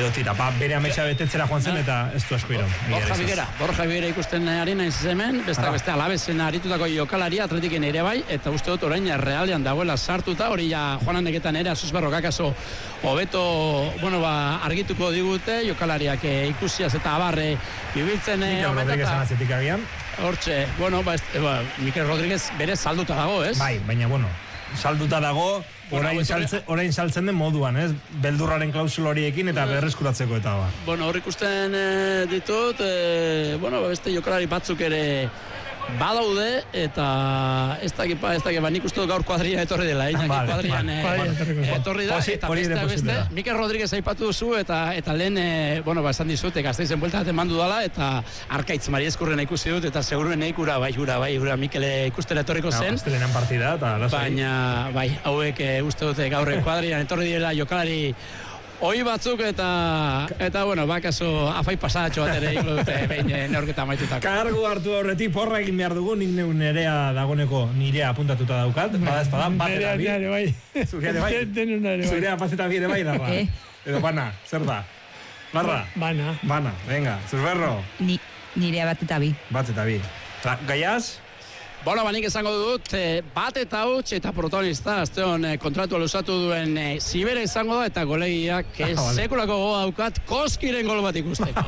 tira, bere ametsa betetzera joan zen eta ez du asko iraun. Borja Bigera ikusten ari naiz hemen, beste Alavezen aritutako jokalari Atletiken ere bai, eta uste dut orain Realean dagoela sartuta, hori ja Juan Andeketan ere Asusberro kakaso hobeto, argituko digute, jokalariak ikusiaz eta abarre bibiltzen Mikel Rodríguez anatzetik agian. Hortxe, Mikel Rodríguez bere salduta dago, ez? Bai, baina, salduta dago, orain saltzen den moduan, ez? Beldurraren klausula horiekin eta berreskuratzeko eta ba. Hor ikusten ditut, beste jokalari batzuk ere badaude, eta ez dakit, nik uste dut gaur kuadria etorri dela, kuadrian etorri da, eta beste, Mikel Rodríguez aipatu duzu, eta lehen, esan dizut, Gasteizen buelta baten mandu dala, eta Arkaitz Mariezkurren ikusi dut, eta seguruen eikura, Mikel ikustera etorriko zen. Astelenan partida, eta baina, hauek uste dut gaur kuadrian etorri dela jokalari Hoi batzuk eta bakaso afai pasadatxo bat ere iko dute behin neorketa maitutako. Kargu hartu horretik porra egin behar dugu, nik nerea dagoneko nirea apuntatuta daukat. Bada bat eta bi. Nerea bai. Zurea bai. Zurea bat eta bi ere bai dagoa. Edo bana, zer da? Barra? Bana, venga, Zuzberro. Nirea bat eta bi. Bat eta bi. Gaiaz? Banik esango dut, bat eta huts eta protagonista, azteon kontratua luzatu duen Zibera izango da, eta golegiak sekulako goa daukat, Koskiren gol bat ikusteko.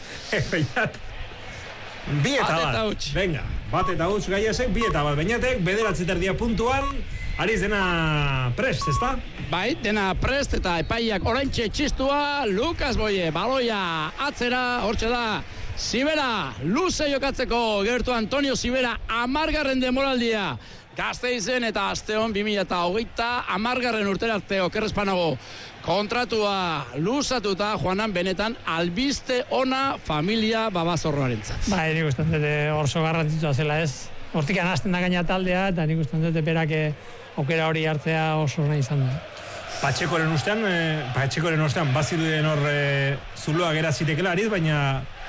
Bi eta bat. Venga, bat eta huts Gaiazek, bi eta bat. Beñatek, bederatzeterdia puntuan, ariz dena prest, ezta? Bai, dena prest eta epaiak oraintxe txistua, Lukas Boie, baloia atzera, hortxe da, Zibera, luze jokatzeko gertu Antonio Zibera, 10. demoraldia. Gasteizen eta asteon 2020, 10. urtera arte okerrezpanago kontratua luzatuta Juanan benetan albiste ona familia babazorroarentzat. Bai, nik ustean dute orso garrantzitsua zela ez. Hortik anazten da gaina taldea eta nik ustean dute berak aukera hori hartzea oso nahi izan da. Patxekoren ostean, baziruden hor zuloa gera zitekela ariz, baina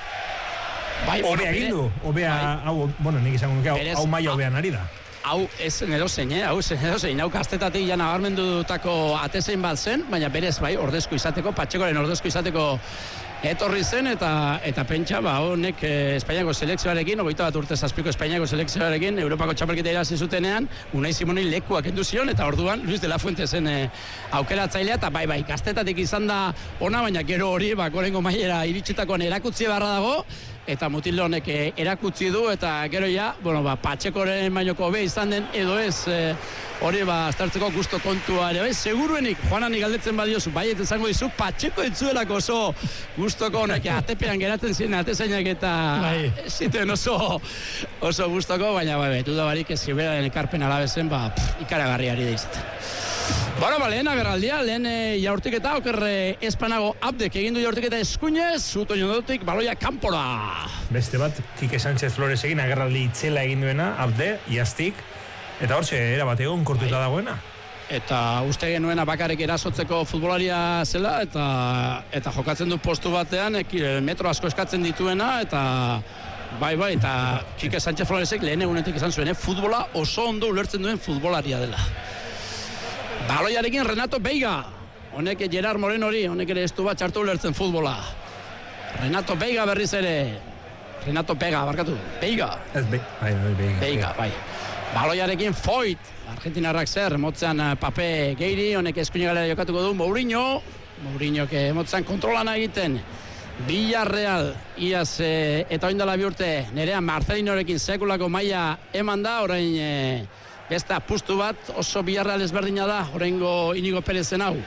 obea egin du, nik izango nuke, hau maia obean ari da. Hau ezen edozein, hau gaztetatik ja nabarmendutako atezein bat zen, baina berez bai, ordezko izateko, Patxekoren ordezko izateko etorri zen, eta pentsa, honek Espainiako selekzioarekin, 21 urte zazpiko Espainiako selekzioarekin, Europako txapelketa irazi zutenean, Unai Simoni lekuak kendu zion, eta orduan Luis de la Fuente zen aukeratzailea, eta bai, gaztetatik izan da ona, baina gero hori, gorengo mailera iritsitakoan erakutzi beharra dago, eta Mutilde honek erakutsi du, eta gero ja, Patxekoren mainoko hobe izan den, edo ez, hori aztertzeko gusto kontua ere, seguruenik, Juanani galdetzen badiozu, baiet izango dizu, Patxeko entzuelako oso gustoko honek, atepean geratzen ziren atezainak eta ziten oso gustoko, baina dudabarik ez Ziberaren ekarpen Alavezen, ikaragarriari da izaten. Lehen agerraldia, lehen jaurtiketa, okerre espanago Abdek egindu jaurtiketa eskuinez, zuto jondotik, baloia kanpora. Beste bat, Kike Sánchez Flores egin agerraldi itzela egin duena, Abde, iaztik, eta hortxe, erabat egon kortuta dagoena. Eta uste genuena bakarrik erasotzeko futbolaria zela, eta jokatzen du postu batean, metro asko eskatzen dituena, eta eta Kike Sánchez Floresek lehen egunetik izan zuen, futbola oso ondo ulertzen duen futbolaria dela. Baloiarekin Renato Veiga, honek Gerard Moreno hori, honek ere estu bat txartu ulertzen futbola. Renato Veiga berriz ere, Renato Veiga, barkatu, Veiga. Veiga. Baloiarekin Foyt, argentinarrak zer, motzean Pape Geiri, honek eskuinagalera jokatuko du, Mourinho motzean kontrolana egiten, Villarreal, iaz eta oindala bi urte, nerea Marcelinorekin sekulako maila eman da, orain beste apustu bat, oso Villarreal ezberdina da, oraingo Inigo Perezen hau.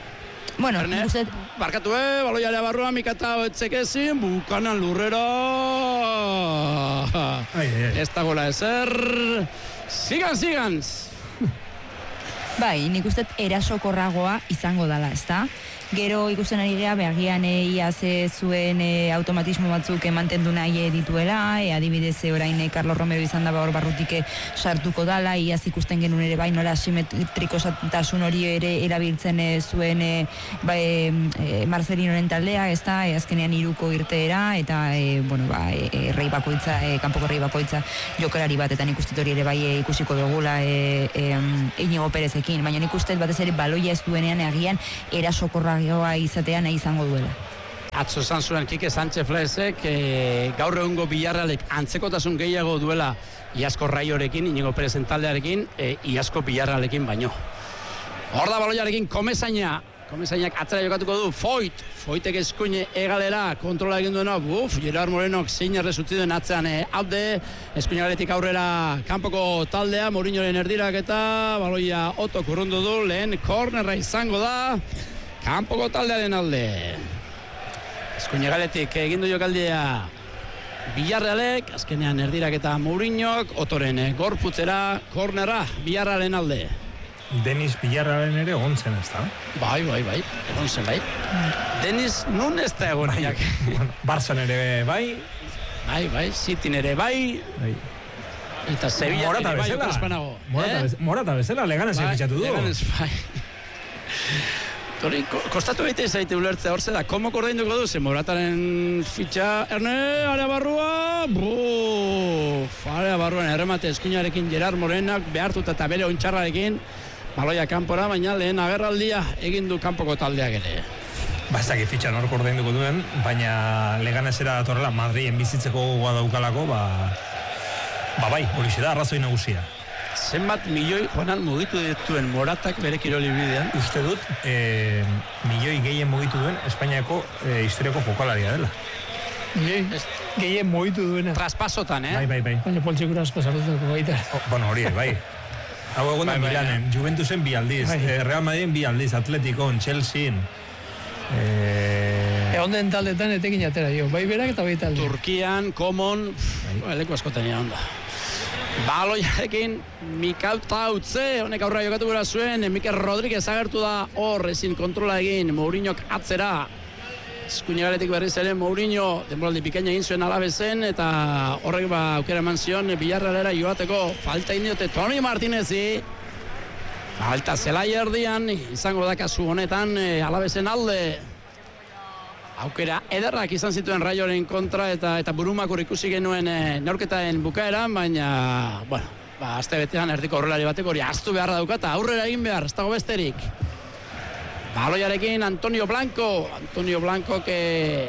Barkatu, baloiarea barruan, mikata etzekezin, bukanan lurrera. Ez dagoela ezer. Sigan. Bai, nik uste erasokorragoa izango dala, ezta? Gero ikusten ari geha, behagian iaz zuen automatismo batzuk mantendu nahi dituela, adibidez orain Carlos Romero izan daba hor barrutik sartuko dala, iaz ikusten genuen ere bai nola asimetrikotasun hori ere erabiltzen zuen Marcelinoren taldea, ez da, azkenean iruko irteera, eta rei bakoitza, kanpoko rei bakoitza jokalari bat, eta nik uste hori ere bai ikusiko dugula Inigo Perezekin, baina nik uste batez ere baloia ez duenean agian erasokorra izatea nahi izango duela. atzo esan zuen Kike Sánchez Flesek gaur egungo Villarrealek antzekotasun gehiago duela Iazko Raiorekin, Inigo Perezen taldearekin, Iazko Villarrealekin baino. Hor da baloiarekin Komezainak atzera jokatuko du, Foitek eskuine egalera, kontrola egin duena, Gerard Morenok zein errezutzi duen atzean alde, eskuine galetik aurrera kanpoko taldea, Mourinhoren erdirak eta baloia Otok urrundu du, lehen kornerra izango da, kanpoko taldearen alde. Eskuine galetik egin du jokaldea Villarrealek, azkenean erdirak eta Mourinhok, Otoren gorputzera, kornerra Villarrealen alde. Denis Villarrealen ere egon zen, ez da? Bai, egon zen, bai. Denis nun ez da egon. Barzan ere bai. Bai, Cityn ere bai. Eta Sevilla ere bai, okrespanago. Morata bezala, Leganez fitxatu du. Leganez, bai. Tori, kostatu egite zaite ulertzea hor zela, komok ordainduko du, ze Morataren fitxa, area barrua, area barruan erremate eskuinarekin Gerard Morenak behartuta eta bere ontxarrarekin, baloia kanpora, baina lehen agerraldia egin du kanpoko taldeak ere. Ez dakit fitxa nork ordainduko duen, baina Leganezera datorrela Madrien bizitzeko gogoa daukalako, bai, hori da arrazoi nagusia. Zenbat milioi Juanan mugitu dituen Moratak bere kiroli bidean? Uste dut, milioi gehien mugitu duen Espainiako historiako jokalaria dela. Milioi gehien mugitu duena. Traspasotan, Bai. Baina poltsikura asko sartutuko baita. Bueno, hori, bai. Hau egon da Milanen, Juventusen 2 aldiz, Real Madriden 2 aldiz, Atletikon, Chelsean. Onden taldetan etekin atera jo, bai berak eta bai talde. Turkian, Komon, leku askotenia onda. Baloiarekin Mikal Tautze, honek aurra jokatu gura zuen, Mikel Rodríguez agertu da hor ezin kontrola egin, Mourinhok atzera. Eskuinegaletik berriz ere Mourinho denboraldi bikaina egin zuen Alavezen eta horrek aukera eman zion Villarrealera joateko, falta indiote Toni Martinezi. Falta zelai erdian, izango da kasu honetan Alavezen alde. Aukera ederrak izan zituen Raioren kontra eta burumakur ikusi genuen neurketaren bukaeran, baina, azte betean erdiko horrelari bateko hori ahaztu beharra dauka eta aurrera egin behar, ez dago besterik. Baloiarekin Antonio Blanco que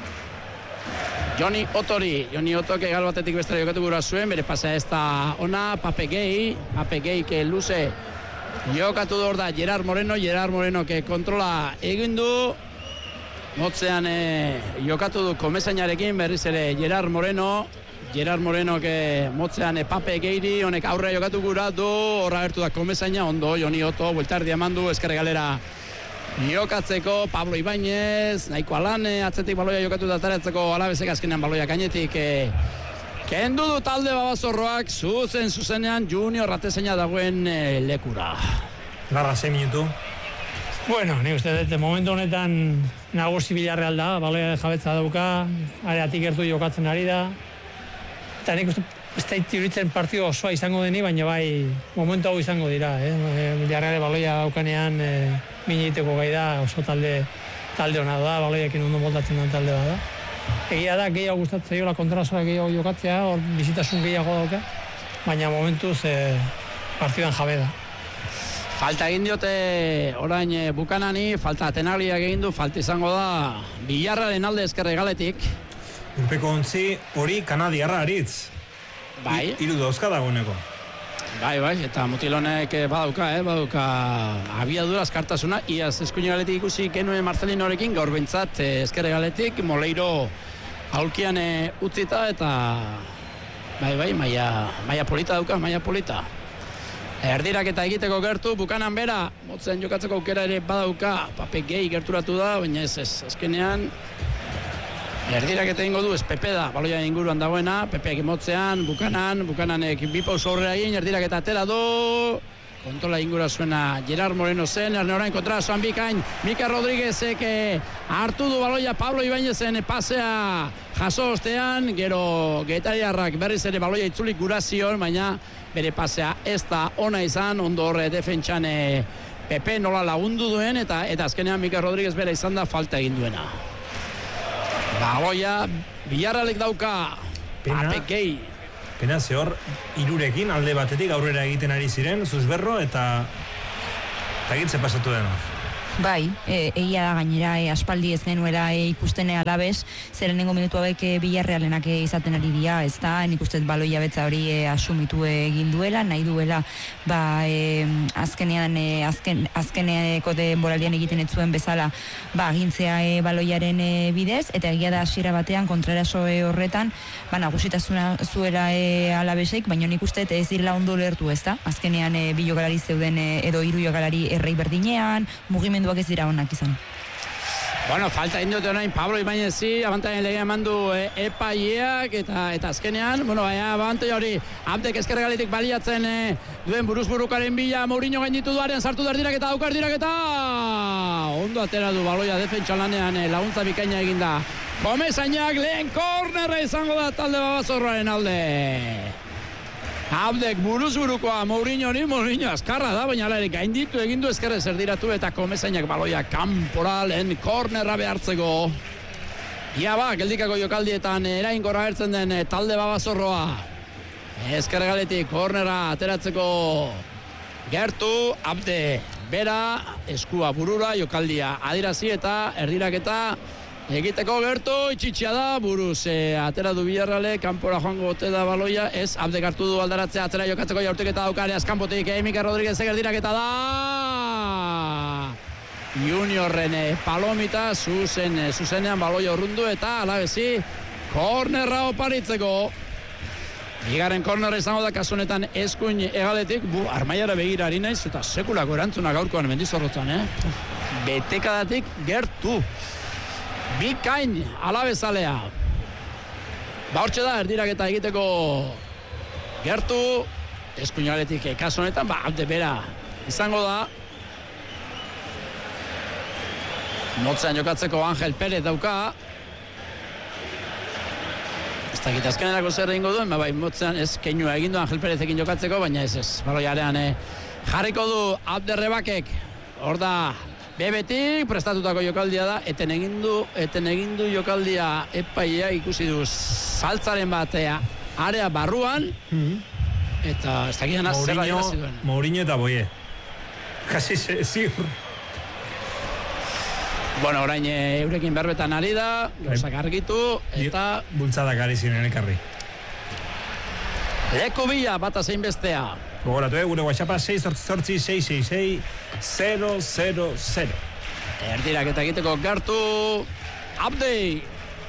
Joni Otto que gal batetik bestera jokatu gura zuen, bere pasea ez da ona, Pape Gay que luze jokatu hor da Gerard Moreno que kontrola egin du. Motzean jokatu du Komesainarekin, berriz ere Gerard Moreno que motzean Pape Geiri, honek aurrea jokatu gura du, horra gertu da Komesaina, ondo, Joni Otto, bueltardi emandu, eskerre galera jokatzeko, Pablo Ibáñez, nahiko alane, atzetik baloia jokatu da taratzeko Alavesek azkenean baloia gainetik, kendu du talde Babazorroak, zuzenean Junior Ratezeina dagoen lekura. Larra, 6 minutu. Bueno, nik uste dut, momentu honetan nagusi Villarreal da, baloia jabetza dauka, areatik gertu jokatzen ari da. Eta nik uste, ez da ituritzen partido osoa izango deni, baina bai, momentu hau izango dira. Villarreal baloia daukanean miniteko gai da, oso talde hona da, baloiakin ondo moldatzen den talde da. Egia da, gehiago gustatzen zaiola kontrasoa gehiago jokatzea, hor bizitasun gehiago dauka, baina momentuz partidan jabe da. Falta egin diote orain Bukanani, falta Tenagliak egin du, falta izango da Villarrealen alde ezkerre galetik. Urpeko ontzi hori kanadiarra aritz. Bai. Hiru dauzka dagoeneko. Bai, eta Mutilonek badauka abiadura azkartasuna, iaz eskuine galetik ikusi genuen Marcelinorekin, gaur bentsat ezkerre galetik, Moleiro aulkian utzita eta bai, maia polita dauka, maia polita. Erdirak eta egiteko gertu, Bukanan bera, motzen jokatzeko aukera ere badauka, Pape Gay gerturatu da, baina ez, azkenean erdirak eta ingo du, ez Pepe da, baloia inguruan dagoena, Pepeak motzean, Bukananek bi pauso aurrera egin, erdirak eta atera du, kontrola ingura zuena Gerard Moreno zen, orain kontra zoan bikain, Mika Rodríguezek hartu du baloia Pablo Ibáñezen pasea jaso ostean, gero getariarrak berriz ere baloia itzulik gura zion, baina bere pasea ez da ona izan, ondo horre defentsan Pepe nola lagundu duen, eta azkenean Mika Rodríguez bera izan da falta egin duena. Baloia Villarrealek dauka, Pape Gay. Pena ze hor, irurekin alde batetik aurrera egiten ari ziren, Zuzberro eta egitze pasatu den hor. Bai, egia da gainera aspaldi ez genuela ikusten Alabes, zerenengo minutu hauek Villarrealenak izaten ari dira, ez da, nik uste baloia betza hori asumitu egin duela, nahi duela, azkeneko denboraldian egiten ez zuen bezala, agintzea baloiaren bidez, eta egia da hasiera batean kontraraso horretan, nagusitasuna zuela Alabesek, baina nik uste ez direla ondo lertu, ez da, azkenean bi jokalari zeuden edo 3 jokalari errei berdinean, mugimenduak ez dira onak izan. Bueno, falta indute orain Pablo Ibañezi, abantaien legea emandu epaileak eta azkenean, abantaia hori Abdek ezkerregaletik baliatzen duen buruzburukaren bila, Mourinho gainditu duaren sartu dardiraketa, daukar diraketa! Ondo atera du baloia defentsa lanean laguntza bikaina eginda. Komezainak lehen kornerra izango da talde Babazorroaren alde. Abdek buruzburukoa Mourinho azkarra da, baina ere gainditu egindu ezkerrez erdiratu eta Komezainak baloia kanpora lehen kornerra behartzeko. Ia geldikako jokaldietan erainkorra agertzen den talde Babazorroa. Ezkerregaletik kornerra ateratzeko gertu, Abde bera, eskua burura, jokaldia adirazi eta erdiraketa egiteko gertu, itxitxia da, buruz atera du Villarreale, kanpora joango bote da baloia, ez, Abdek hartu du aldaratzea, atzera jokatzeko jaurteketa daukare, azkanpotik, Mikel Rodríguez egerdiraketa da! Juniorren palomita, zuzenean baloia urrundu eta alabezi, kornerra oparitzeko. Bigarren kornerra izango da kasunetan eskuin egaletik, armaiara begira ari naiz, eta sekulako erantzuna gaurkoan Mendizorrotzan, betekadatik gertu. Bikain alabezalea. Hortxe da, erdiraketa egiteko gertu, eskuinaletik kasu honetan, Abde bera izango da. Motzean jokatzeko Angel Perez dauka. Ez dakit azkenerako zer egingo duen, motzean ez keinua egindu Angel Perezekin jokatzeko, baina ez. Baloiarean jarriko du Abde Rebakek. Hor da, bebetik prestatutako jokaldia da, eten egindu jokaldia epaia ikusi du saltzaren batea area barruan, eta ez dakidan zerra irazi duen. Mourinho eta Boye. Kasi ziur. Bueno, orain eurekin berbetan ari da, gauzak argitu, eta bultzadak ari ziren elkarri. Leku bila, bata zein bestea. Gogoratu, gure WhatsAppa 66666 000. Erdiraketa egiteko gertu Abde.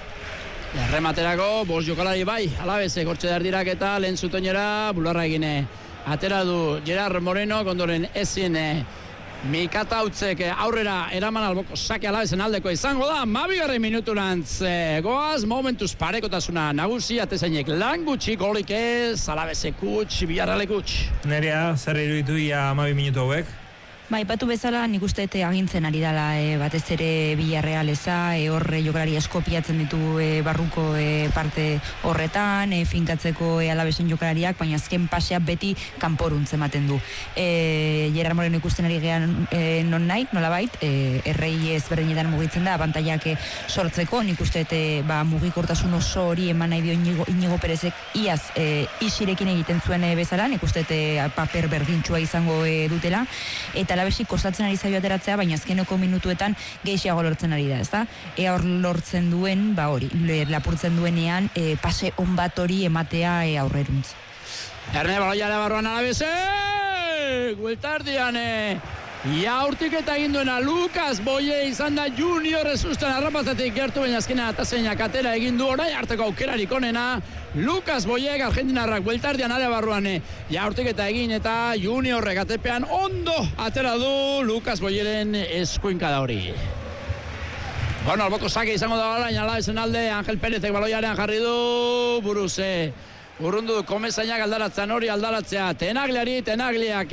Errematerako, 5 jokalari bai, Alabeze, gortxe da erdiraketa, lehen zutoinera, bularra egine. Atera du Gerard Moreno, kondoren ezin Mikata utzek aurrera eraman alboko sake Alabezen aldeko izango da, 12. minuturantz goaz, momentuz parekotasuna nagusi, atezainek lan gutxi, golik ez, Alabeze kutx, Villarreale kutx. Nerea, zer iruditu ia 12 minutu hauek? Ipatu bezala, nik uste agintzen ari dela batez ere Villarrealeza, horre jokalari asko piatzen ditu barruko parte horretan, finkatzeko Alabesen jokalariak, baina azken pasea beti kanporuntz ematen du. Gerard Moreno ikusten ari gehan non nahi, nolabait, errei ezberdinetan mugitzen da, abantaiak sortzeko, nik uste mugikortasun oso hori eman nahi dio Inigo Perezek iaz isirekin egiten zuen bezala, nik uste paper berdintxua izango dutela, eta Alabesi kostatzen ari zaio ateratzea, baina azkeneko minutuetan gehiago lortzen ari da, ezta? Ea hor lortzen duen, hori, lapurtzen duenean, pase on bat hori ematea aurreruntz. Erne baloiara barruan Alabese! Gueltardian, jaurtik eta egin duena Lucas Boye izan da Junior ezusten arrapazatik gertu, baina azkena atazeinak atera egin du orai harteko aukerarik onena. Lucas Boyek argentinarrak bueltardian ale barruan jaurtik eta egin eta Juniorrek atepean ondo atera du Lucas Boyeren eskuinka da hori. Bueno, alboko sake izango da balain Alabesen alde, Angel Perezek baloiarean jarri du, buruz urrundu Komezainak aldaratzen hori aldaratzea Tenagliak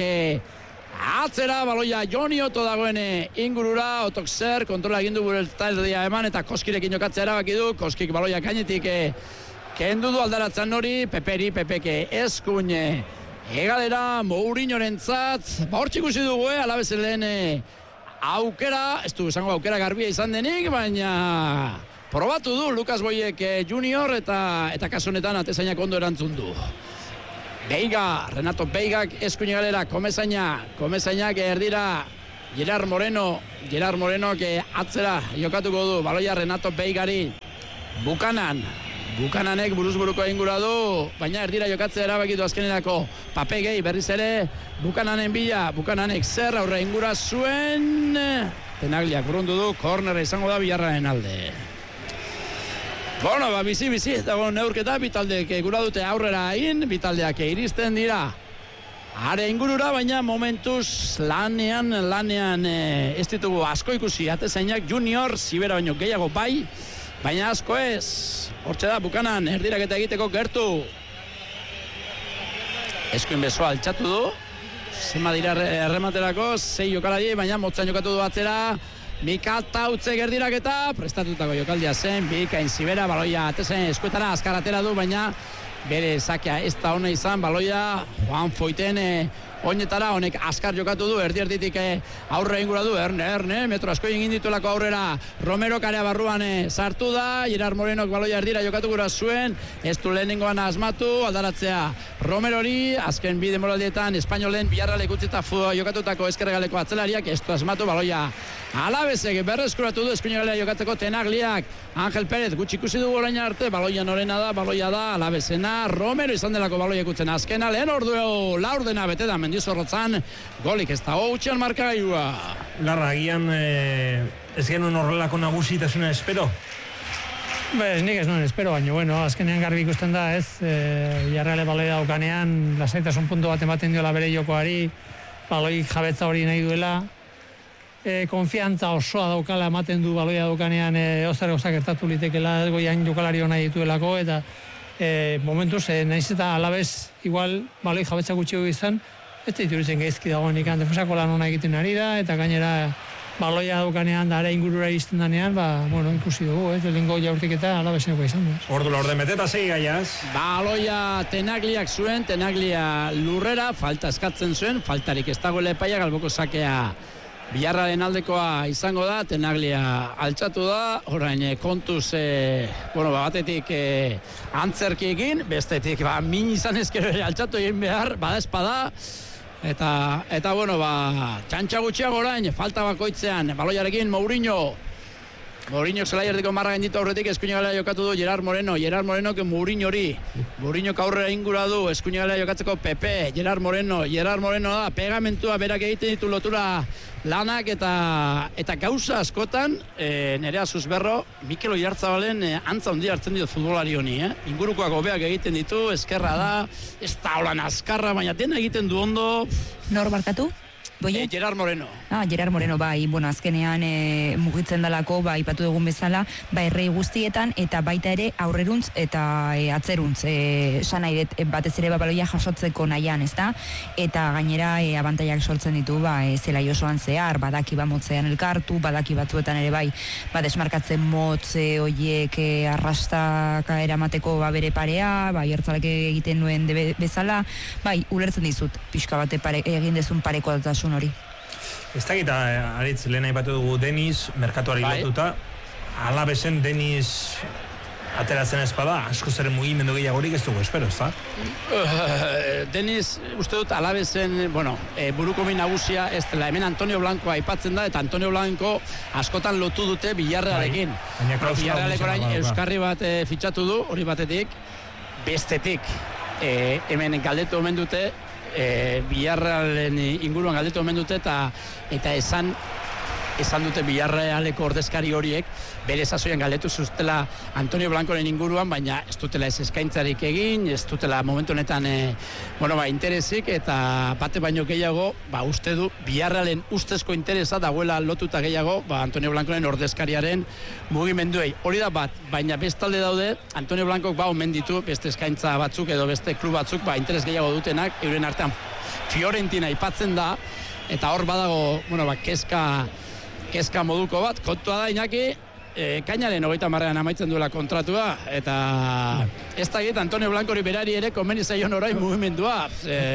atzera baloia Joni Oto dagoen ingurura, Otok zer kontrola egin du bueltardia eman eta Koskirekin jokatzea erabaki du, Koskik baloia gainetik kendu du aldaratzen hori, Pepeke eskuin egalera Mourinhorentzat, hortxe ikusi dugu Alabezen lehen aukera, ez du esango aukera garbia izan denik, baina probatu du Lucas Boyek Junior eta kasu honetan atezainak ondo erantzun du. Renato Beigak eskuin egalera, Komezainak erdira Gerard Moreno atzera jokatuko du, baloia Renato Beigari, Bukananek buruzburuko ingura du, baina erdira jokatzea erabakitu azkenerako Papegei berriz ere, Bukananen bila, Bukananek zer aurre ingura zuen, Tenagliak burundu du, kornera izango da Villarrealen alde. Bueno, bizi, dago neurketa, bitaldeak gura dute aurrera egin, bitaldeak iristen dira. Are ingurura, baina momentuz lanean ez ditugu asko ikusi, atezainak junior, zibera baino gehiago bai, baina asko ez. Hortxe da, Bukanan, erdiraketa egiteko gertu. Eskuin besoa altxatu du. Zema dira errematerako, 6 jokalari, baina motzan jokatu du atzera. Mika Tautze erdiraketa, prestatutako jokaldia zen, bikain zibera, baloia atezen eskuetara azkaratera du, baina bere sakea ez da ona izan, baloia Juan Foiten oinetara, honek askar jokatu du, erditik aurre ingura du, erne, metro asko egin dituelako aurrera, Romero karea barruan sartu da, Gerard Morenok baloia erdira jokatu gura zuen, ez du lehenengoan asmatu, aldaratzea Romerori, azken bi demoraldietan Espainolen Villarreal ikutzita jokatutako eskerregaleko atzelariak, ez du asmatu, baloia Alavesek berreskuratu du Espainola jokatzeko Tenagliak, Ángel Pérez gutxi ikusi dugu orain arte, baloia norena da, baloia da Alavesena, Romero izan delako baloia ikutzen azkena, lehen ordua laurdena bete da Mendizorrotzan, golik ez da utxean markagailua. Larra, agian ez genuen horrelako nagusitasuna espero? Nik ez nuen espero, baina bueno, azkenean garbi ikusten da, ez, Villarreal baloia daukanean, lasaitasun puntu bat ematen diola bere jokoari, baloi jabetza hori nahi duela, konfiantza osoa daukala ematen du baloia daukanean ozer gauza gertatu litekela goian jokalari hona dituelako eta momentuz nahiz eta Alavez igual baloi jabetza gutxiago izan ez dituritzen gaizki dagoenik defensako lan hona egiten ari da eta gainera baloia daukanean da ingurura izten danean bueno, ikusi dugu, lehenko jaurtik eta Alavezeneko izan da. Ordula orden beteta segi gaiaz. Baloia Tenagliak zuen, Tenaglia lurrera, falta eskatzen zuen, faltarik ez dagoela epaia, galboko sakea Villarrealen aldekoa izango da, Tenaglia altxatu da, orain kontuz, batetik antzerkiekin, bestetik min izan ezkero ere altxatu egin behar, bada espada, eta txantxa gutxiago orain, falta bakoitzean, baloiarekin Mourinho zelai erdiko marra genditu aurretik eskuinagalea jokatu du Gerard Moreno que Mourinho aurrera ingura du eskuinagalea jokatzeko Pepe, Gerard Moreno da, pegamentua berak egiten ditu lotura lanak eta gauza askotan Nerea Susberro, Mikel Oyarzabalen antza handia hartzen dio futbolari honi, ingurukoak hobeak egiten ditu, eskerra da, ez da holan azkarra, baina dena egiten du ondo. Nor barkatu? Gerard Moreno. Gerard Moreno, azkenean mugitzen dalako, ipatu dugun bezala, errei guztietan, eta baita ere aurreruntz eta atzeruntz, sanai batez ere baloia jasotzeko nahian, ezta? Eta gainera abantaiak sortzen ditu, zelai osoan zehar, badaki motzean elkartu, badaki batzuetan ere desmarkatzen motze horiek arrastaka eramateko bere parea, Oyarzabal egiten nuen bezala, ulertzen dizut, pixka bate egin dezun pareko datasun hori. Ez da gita, Aritz, lehen aipatu dugu Deniz, merkatuari lotuta, Alavesen Deniz ateratzen espada, asko zeren mugimendu gehiagorik ez dugu, espero, ez da? Deniz, uste dut, Alavesen, buruko min nagusia, ez dela, hemen Antonio Blanco aipatzen da, eta Antonio Blanco askotan lotu dute Villarrealekin. Villarrealeko orain euskarri bat fitxatu du, hori batetik, bestetik, hemen galdetu omen dute, Villarrealen inguruan galdetu omen dute eta esan dute Villarrealeko ordezkari horiek bere sasoian galdetu zuztela Antonio Blancoren inguruan, baina ez dutela ez eskaintzarik egin, ez dutela momentu honetan interesik eta bate baino gehiago, uste du Villarrealen ustezko interesa dagoela lotuta gehiago, Antonio Blancoren ordezkariaren mugimenduei. Hori da bat, baina bestalde daude, Antonio Blancok omen ditu beste eskaintza batzuk edo beste klub batzuk interes gehiago dutenak, euren artean Fiorentina aipatzen da, eta hor badago, kezka moduko bat, kontua da Iñaki, kainaren 30 amaitzen duela kontratua, eta ez da egit Antonio Blancori berari ere komeni zaion orain mugimendua.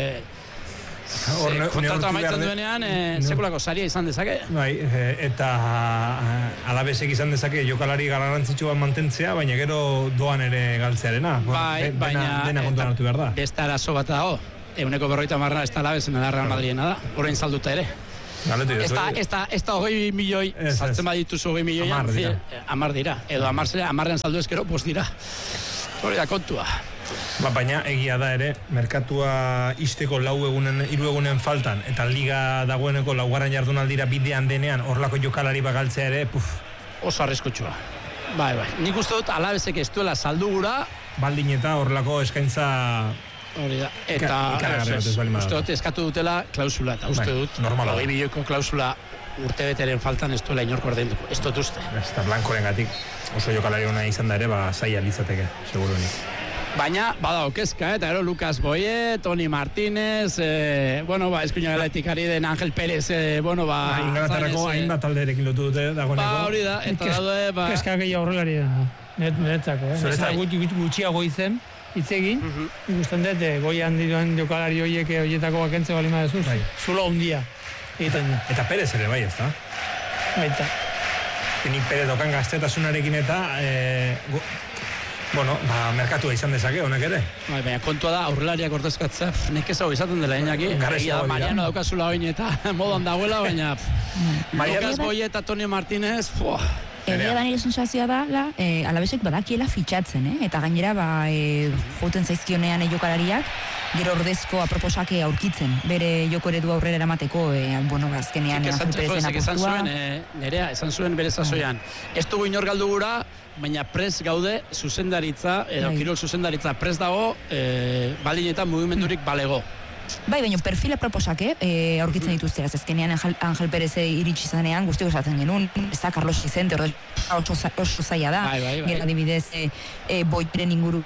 Kontratua amaitzen duenean, sekulako saria izan dezake. Eta Alavesek izan dezake jokalari garrantzitsu bat mantentzea, baina gero doan ere galtzearena. Baina dena kontuan hartu behar da. Beste arazo bat dago, 40% ez da Alavesen da Real Madridena da, orain salduta ere. Ez da 20 milioi, saltzen badituzu 20 milioian, 10 dira. Edo 10 saldu ezkero, 5 dira. Hori da kontua. Baina egia da ere, merkatua isteko 3 egunen faltan, eta liga dagoeneko 4. jardunaldira bidean denean, horlako jokalari bagaltzea ere, oso arriskutsua. Bai. Nik uste dut Alavesek ez duela saldu gura. Baldin eta horlako eskaintza... Hori da. Eta uste dut eskatu dutela klausula. Eta uste dut, 20 milioiko klausula urtebeteren faltan ez duela inorko ordainduko. Ez dut uste. Eta Blancoren gatik oso jokalari hona izan da ere, zaila litzateke, seguruenik. Baina, badago kezka, eta ero Lucas Boye, Toni Martínez, eskuina galetik ari den Ángel Pérez, Ingalaterrako hainbat talderekin lotu dute dagoeneko. Hori da, eta daude, Kezka gehiago horrelari da, netzako, Eta gutxiago izen, itzegin, ikusten dut, goian dituan jokalari horietako bakentze bali madezuz, zulo hundia egiten da. Eta Pérez ere bai, ez da? Baita. Nik Pérez dokan gaztetasunarekin eta... merkatua izan dezake, honek ere. Baina kontua da, aurrelariak ordezkatzea, nekezago izaten dela Iñaki. Mariano daukazula oin eta modan dagoela, baina Lucas Boye eta Toni Martínez, Egia da nire sensazioa da, Alavesek badakiela fitxatzen, eta gainera joten zaizkionean jokalariak, gero ordezko aproposak aurkitzen, bere joko eredu aurrera eramateko, azkenean Ángel Pérezen apostua. Nerea, esan zuen bere zazoian. Ez dugu inor galdu gura, baina pres gaude zuzendaritza, edo kirol zuzendaritza pres dago, baldin eta mugimendurik balego. Bai, baina perfila proposake aurkitzen dituzte, azkenean Ángel Pérez iritsi zanean guztiko esaten genuen, ez da Carlos Vicente, oso zaila da, gero adibidez Boiren inguru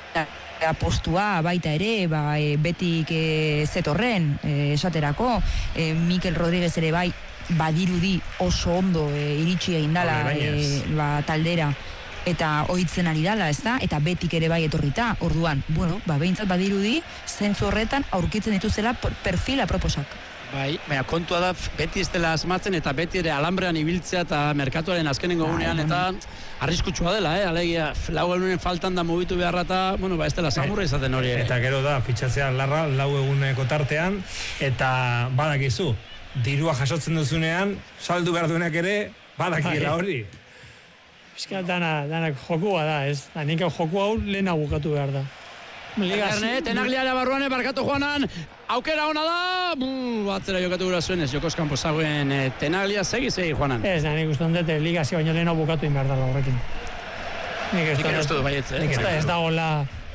postua baita ere, betik zetorren esaterako, Mikel Rodríguez ere bai, badirudi oso ondo iritsi egin dala taldera, eta ohitzen ari dala, ez da? Eta betik ere bai etorrita, orduan, behintzat badirudi, zentzu horretan aurkitzen dituzela perfila proposak. Bai, baina kontua da, beti ez dela asmatzen, eta beti ere alambrean ibiltzea eta merkatuaren azkenengo gunean, eta arriskutsua dela, alegia, 4 egunen faltan da mugitu beharra eta, ez dela samurra izaten hori. Eta gero da, fitxatzea larra, 4 eguneko tartean, eta badakizu, dirua jasotzen duzunean, saldu behar duenak ere, badakiela hori. Bizka danak jokua da, ez? Nik joku hau lehena bukatu behar da. Tenagliara barruan barkatu joanan, aukera hona da! Atzera jokatu gura zuen ez, Jokos Campos zagoen Tenaglia, segi joanan. Ez, nik uste dut, ligazio baino lehena bukatu behar da horrekin. Nik uste du baietz, Ez da gola,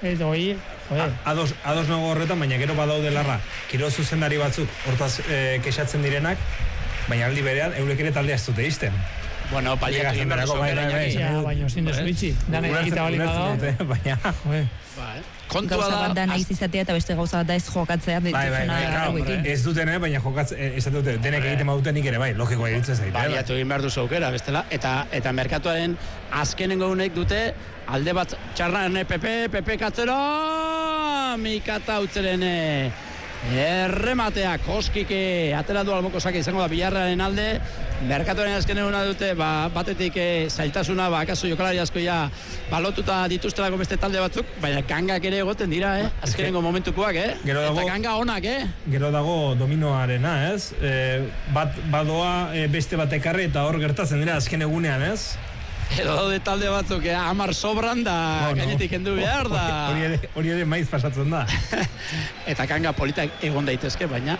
Ados nago horretan, baina gero badaude larra, kirol zuzendari batzuk, hortaz kexatzen direnak, baina aldi berean, eurek ere taldea ez dute izten. Paliatu egin behar zuen baina ezin dezu bitxi. Dana egita bali badao. Baina... Kontua da... Gauza bat da nahiz izatea eta beste gauza bat da ez jokatzea. Ez duten, baina jokatzea, denek egiten badute nik ere, logikoa egiten zaite. Paliatu egin behar duzu aukera, bestela. Eta merkatuaren azkenengo unek dute, alde bat txarran Pepe katzero, Mikata utzeren errematea koskike atera du albokosak izango da Bilarraren alde. Merkatuaren azken eguna dute batetik zailtasuna akaso jokalari asko lotuta dituztelako beste talde batzuk, baina gangak ere egoten dira, azkenengo momentukoak, eta ganga onak, Gero dago dominoarena, ez? Badoa beste bat ekarri eta hor gertatzen dira azken egunean, ez? Edo daude talde batzuk, 10 sobran da gainetik kendu behar da. Hori ere maiz pasatzen da. Eta kanga politak egon daitezke, baina...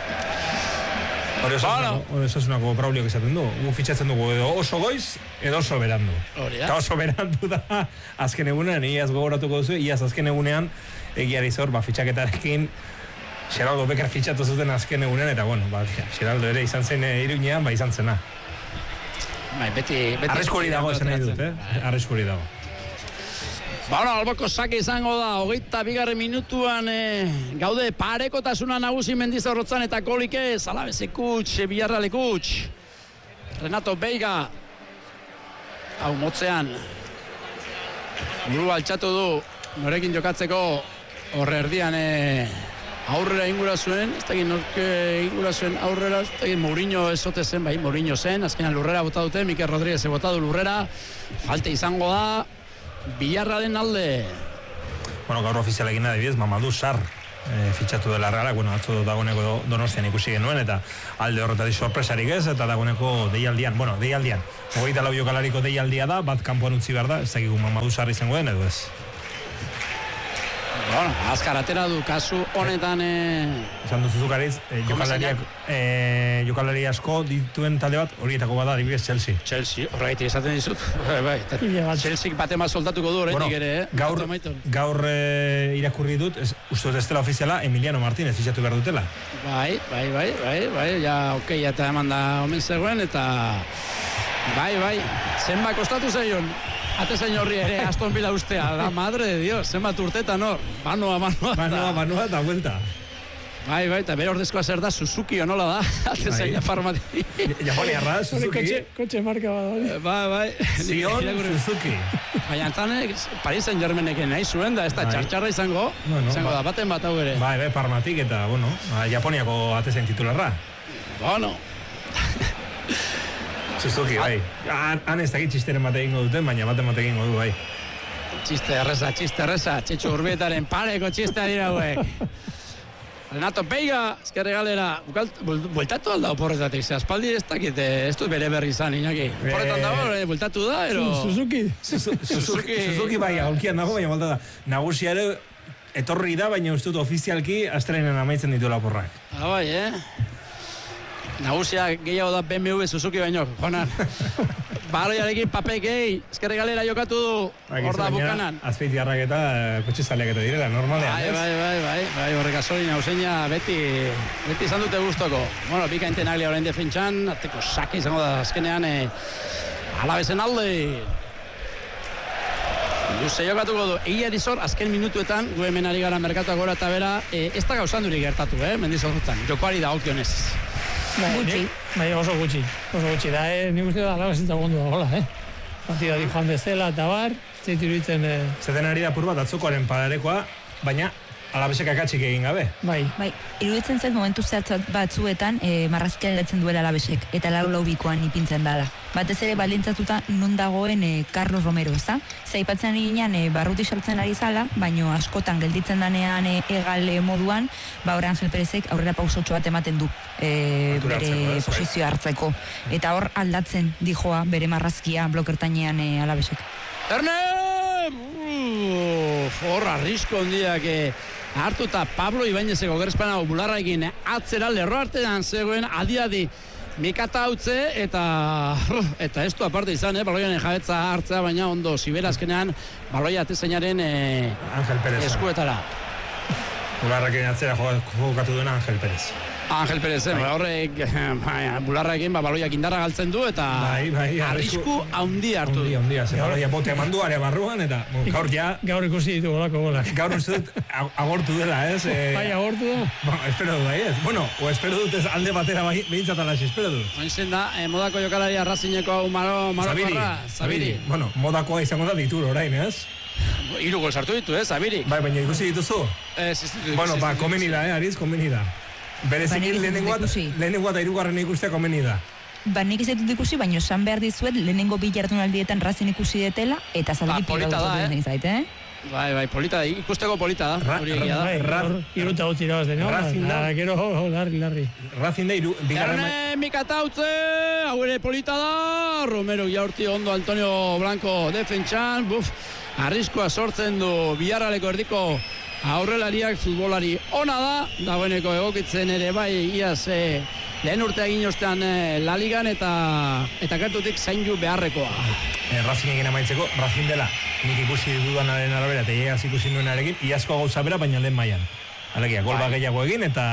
Hori osasunako brauliok izaten du. Gu fitxatzen dugu edo oso goiz, edo oso berandu. Eta oso berandu da azken egunean, iaz gogoratuko duzu, iaz azken egunean, egiari zor, fitxaketarekin, Geraldo Becker fitxatu zuten azken egunean, eta Geraldo ere izan zen Iruñean, izan zena. Arriskuri dago esan nahi dut, Arriskuri dago. Alboko sake izango da, 22. minutuan gaude parekotasuna nagusi Mendizorrotzan eta golike Alavesek huts, Villarrealek huts. Renato Veiga hau motzean buru altxatu du norekin jokatzeko horre erdian aurrera ingura zuen, ez dakit norke ingura zuen aurrera, ez dakit Mourinho ezote zen, Mourinho zen, azkenan lurrera bota dute, Mikel Rodríguez bota du lurrera, falte izango da, Villarraren alde. Gaur ofizialekin adibidez, Mamadou Sarr fitxatu dela Realak, bueno, atzo dagoeneko Donostian ikusi genuen, eta alde horretatik sorpresarik ez, eta dagoeneko deialdian, 24 jokalariko deialdia da, bat kanpoan utzi behar da, ez dakigu Mamadou Sarri izango den, edo ez. Bueno, azkar atera du kasu honetan esan duzu Gariz, jokalari asko dituen talde bat horietako bada adibidez Chelsea, horregatik esaten dizut. Bai, Chelsea batema soldatuko du oraindik ere, Gaur irakurri dut, uste dut ez dela ofiziala Emiliano Martínez fitxatu behar dutela. Bai, ja eta eman da omen zegoen, eta bai, zenba kostatu zeion. Atezain horri ere Aston Villa ustea, la madre de Dios, zenbat urtetan hor, banoa eta vuelta. Bai, eta bere ordezkoa zer da, Suzuki onola da, atezaina farmati. Japoniarra, Suzuki. Kotxe marka bada. Bai. Zion, Suzuki. Baina antzanek, Paris Saint-Germaineken nahi zuen da, ez da txartxarra izango da, baten bat hau ere. Bai, Parmatik eta, Japoniako atezain titularra. Suzuki, bai. Han ez dakit txisteren bat egingo duten, baina baten bat egingo du, bai. Txiste erreza, Txetxo Urbietaren pareko txistea dira hauek. Renato Veiga, ezkerre galera, bueltatu alda oporretatik, ze aspaldi ez dakit, ez dut bere berri izan, Iñaki. Oporretan dago, bueltatu da, ero... Suzuki bai, aholkian dago, baina balta da. Nagusia ere, etorri da, baina uste dut ofizialki astreinen amaitzen dituela oporrak. Bai, Nagusia gehiago da BMW Suzuki baino, Jonan. Baroiarekin papekei, ezkerre galera jokatu du, hor da bukanan. Azpeitiarrak eta kotxe zaleak eta direla, normalean, ez? Bai, horrek azori nauseina beti izan dute guztoko. Bueno, bika intenaglia orain defentsan, ateko sake izango da azkenean, Alabezen alde. Luze jokatuko du, egia dizor, azken minutuetan, gu hemen ari gara merkatuak gora eta bera, ez da gauzandurik gertatu, mendizorrutan, jokoari da okionez. Bai, oso gutxi da, nik uste da Alabezen zagondu da gola, Partida di Juan Bezela eta bar, zeituritzen... Zeten ari da purbat atzokoaren padarekoa, baina Alabesek akatsik egin gabe. Bai, iruditzen zait momentu zehatzat batzuetan marrazkia aldatzen duela Alabesek, eta lau bikoan ipintzen dala. Batez ere baldintzatuta non dagoen Carlos Romero, ezta? Zaipatzen ari ginean barruti sartzen ari zala, baino askotan gelditzen danean egal moduan, hor Angel Perezek aurrera pausotxo bat ematen du bere posizioa hartzeko. Eta hor aldatzen dijoa bere marrazkia blokertainean Alabesek. Hor arrisko ondiak hartu eta Pablo Ibañezeko gerezpana bularraekin atzera lerro artean zegoen adi mikata hautze eta ez du aparte izan, baloianen jabetza hartzea, baina ondo zibera azkenean baloia atezainaren eskuetara. Bularraekin atzera jokatu duena Angel Perez. Angel Perez, horrek bularraekin baloiak indarra galtzen du eta arrisku haundi hartu. Haundi, baloia bote emandu area barruan eta gaur ikusi ditu golako golak. Gaur uste dut agortu dela, ez? Bai, agortu da. Espero dut, bai, ez? O espero dut ez alde batera behintzat alaxi, espero dut. Oinzen da, modako jokalari arrazineko hau Marokorra, Zabiri. Modakoa izango da ditur orain, ez? 3 gol sartu ditu, Zabiri. Bai, baina ikusi dituzu? Komeni da, Ariz, komeni da. Berezikin lehenengoa eta hirugarren ikustea komeni da. Nik ez dut ikusi, baina esan behar dizuet lehenengo bi jardunaldietan Racing ikusi detela eta Zabiri polita da, Bai, polita da, ikusteko polita da. Iruta hau tirabaz deno, larri. Racing da, Erne mikatautze, hau ere polita da, Romero jaurti ondo Antonio Blanco defentsan, arriskoa sortzen du Biarraleko erdiko aurrelariak futbolari ona da, dagoeneko egokitzen ere bai iaz lehen urtea egin ostean La Ligan eta gertutik zaindu beharrekoa. Racing egin amaitzeko, Racing dela nik ikusi dudanaren arabera eta iaz ikusi nuenarekin, iazko gauza bera baina lehen mailan. Alegia, gol bat gehiago egin eta...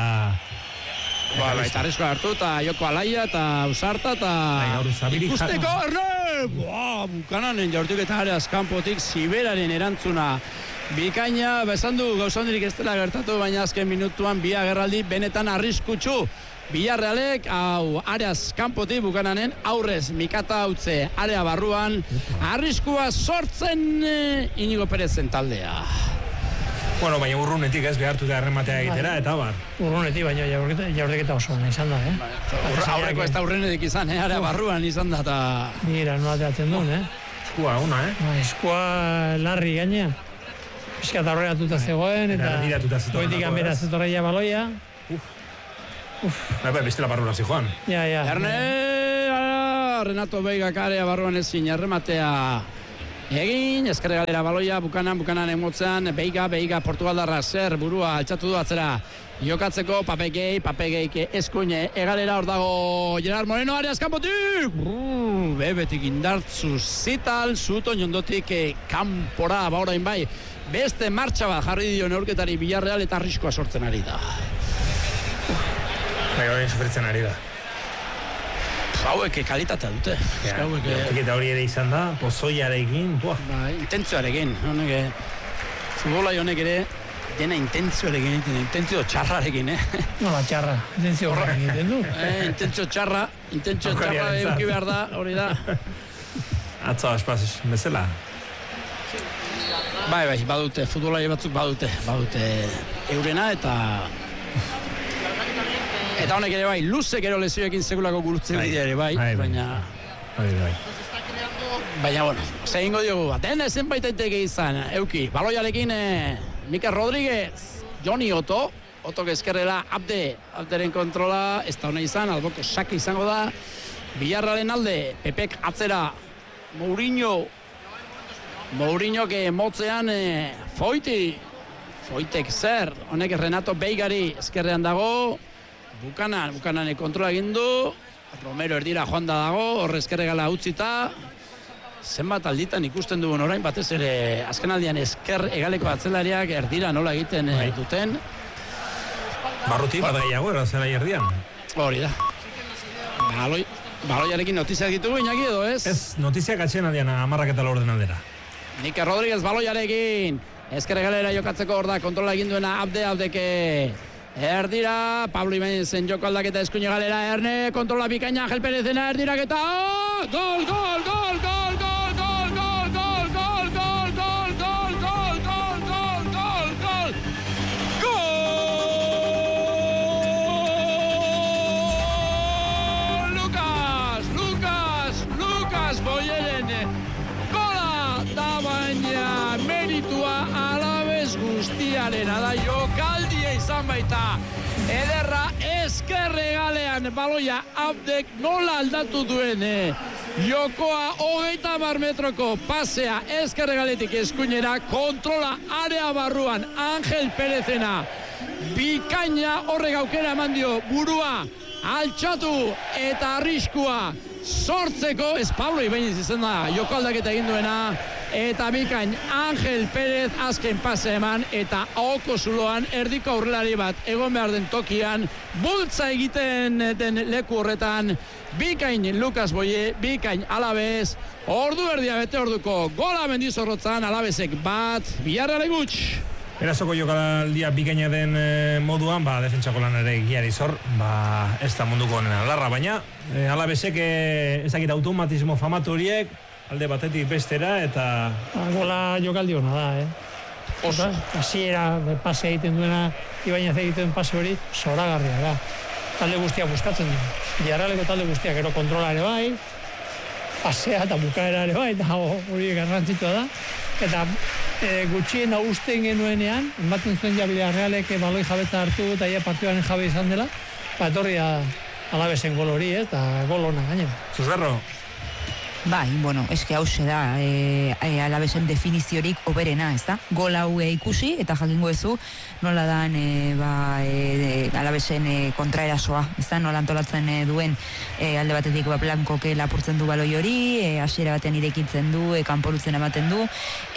Eta arriskoa hartu eta joko alaia eta usarta eta... Ikusteko, bukananen jaurtuk eta areaz kanpotik Ziberaren erantzuna bikaina, esan du gauzandirik ez dela gertatu, baina azken minutuan bi agerraldi benetan arriskutsu. Villarrealek, hau, areaz kanpotik bukananen, aurrez mikata hautze area barruan, arriskua sortzen Inigo Perezen taldea. Bueno, baina urrunetik ez behartu da errematea egitera, eta bar. Urrunetik, baina jaurdeketa oso izan da, Aurreko ez da urrunetik izan, area barruan izan da, eta... Mira, nola teatzen duen, Eskua, una, Eskua larri gainea. Piskat aurreratuta zegoen, eta goitik anbera zetorreia baloia. Bestela barrura zijoan. Ja. Renato Veiga karea barruan ezin errematea egin, ezkerre galera baloia, bukanan emotzean, Veiga Portugaldarra zer burua altxatu du atzera jokatzeko, Papegeik eskuine egalera, hor dago Gerard Moreno, Arias kanpotik! Bebetik indartzu zital, zuton jondotik kanpora, orain bai, beste martxa bat jarri dio neurketari Villarreal eta arriskoa sortzen ari da. Orain sufritzen ari da. Hauek kalitatea dute. Eta hori ere izan da, pozoiarekin, intentzioarekin. Futbola honek ere, dena intentzioarekin, intentzio txarrarekin, Nola txarra, intentzio horrekin egiten du. Intentzio txarra euki behar da, hori da. Atzo aspaz bezala. Bai, badute, futbolai batzuk badute eurena eta honek ere bai, luze gero lesioekin segulako gurtzen bidea ere bai, baina... Baina, bueno, segingo diogu bat, ezen baitaiteke izan, euki, baloiarekin Mikel Rodríguez, Joni Otto ezkerrela, Abderen kontrola, ez da hona izan, alboko sake izango da, Villarrealen alde, Pepek atzera, Mourinho motzean, Foitek zer, honek Renato Veigari ezkerrean dago, Bukanan kontrola egin du, Romero erdira joan da dago, horre ezkerre gala utzita, zenbat alditan ikusten dugun orain, batez ere azken aldian ezker egaleko atzelariak erdira nola egiten duten. Barruti, bat gehiago, erazela erdian. Hori da. Baloiarekin notiziak ditugu, Iñaki edo ez? Ez, notiziak atxean aldean, amarrak eta laurden aldera. Mikel Rodríguez baloiarekin, ezker egalera jokatzeko hor da, kontrola egin duena Abdeke. Erdira, Pablo Ibáñezen joko aldaketa eskuine galera, Erne, kontrola bikaina, Angel Perezena, erdiraketa, gol! Lucas Boyeren, gola da baina meritua Alaves guztiarena da jokaldia izan baita. Ederra ezkerre galean baloia Abdek nola aldatu duen jokoa 30 metroko pasea ezkerre galetik eskuinera, kontrola area barruan Angel Perezena bikaina horrek aukera eman dio burua altxatu eta arriskua sortzeko, ez Pablo Ibáñez izan da joko aldaketa egin duena, eta bikain Angel Perez azken pase eman, eta ahoko zuloan erdiko aurrelari bat egon behar den tokian, bultza egiten den leku horretan, bikain Lucas Boye, bikain Alaves, ordu erdia bete orduko, gola Mendizorrotzan, Alavesek bat, Villarreal gutx. Erazoko jokaldia bikaina den moduan, defentsako lan ere giari zor, ez da munduko honena larra, baina Alavesek ezakit automatismo famatu horiek, alde batetik bestera, eta... Gola jokaldi hona da, Oso. Hasiera pase egiten duena, Ibañez egiten pase hori, zoragarria da. Talde guztiak buskatzen du. Villarrealeko talde guztiak, gero kontrola ere bai, pasea eta bukaera ere bai, eta hori garrantzitua da. Eta gutxien usten genuenean, ematen zuen ja Villarrealek baloi jabetza hartu eta ia partidaren jabe izan dela, etorri Alavesen gol hori, eta gol hona gainera. Zuzberro? Bai, bueno, eske hause da Alavesen definiziorik oberena, ez da? Gol hau ikusi eta jakingo ezu nola dan Alavesen kontraerasoa, ez da? Nola antolatzen duen alde batetik Blancoke lapurtzen du baloi hori, hasiera batean irekitzen du, kanporutzen ematen du,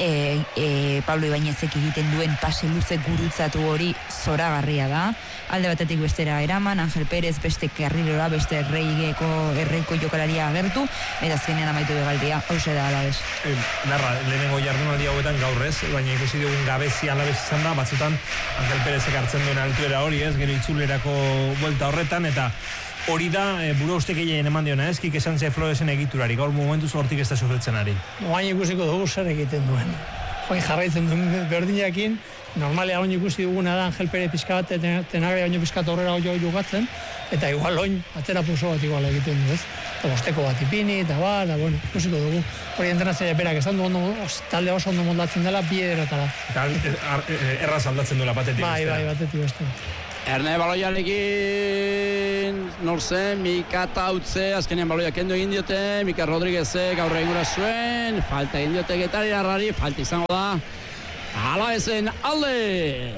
Pablo Ibáñezek egiten duen pase luze gurutzatu hori zoragarria da. Alde batetik bestera eraman, Angel Perez beste karrilora, beste erreiko jokalaria agertu, eta azkenean amaitu begaldia, hause da Alaves. Larra, lehenengo jardunaldi hauetan gaur ez, baina ikusi dugun gabezi Alaves izan da, batzutan Angel Perezek hartzen duen altuera hori ez, gero itzulerako buelta horretan, eta hori da, buru uste gehien eman diona ez, Kike Sánchez Floresen egiturari, gaur momentuz hortik ez da sufritzen ari. Oain ikusiko dugu zer egiten duen. Oain jarraitzen duen berdinakin, normalea oin ikusi duguna da Angel Pere pizka bat, Tenagre oin pizka horrela jogatzen, eta igual oin atzera puso bat igual egiten du, ez? Eta bosteko bat ipini, eta bueno, ikusiko dugu. Hori entrenatzaile berak esan du talde oso ondo moldatzen dela, bi ederatara. Eta erraz aldatzen duela batetik bestera. Bai, batetik bestera. Erne baloiarekin, norzen, Mika Tautze, azkenean baloia kendu egin diote, Mika Rodriguezek aurre egura zuen, falta egin diote Getari Arrari, falta izango da, Alabezen alde!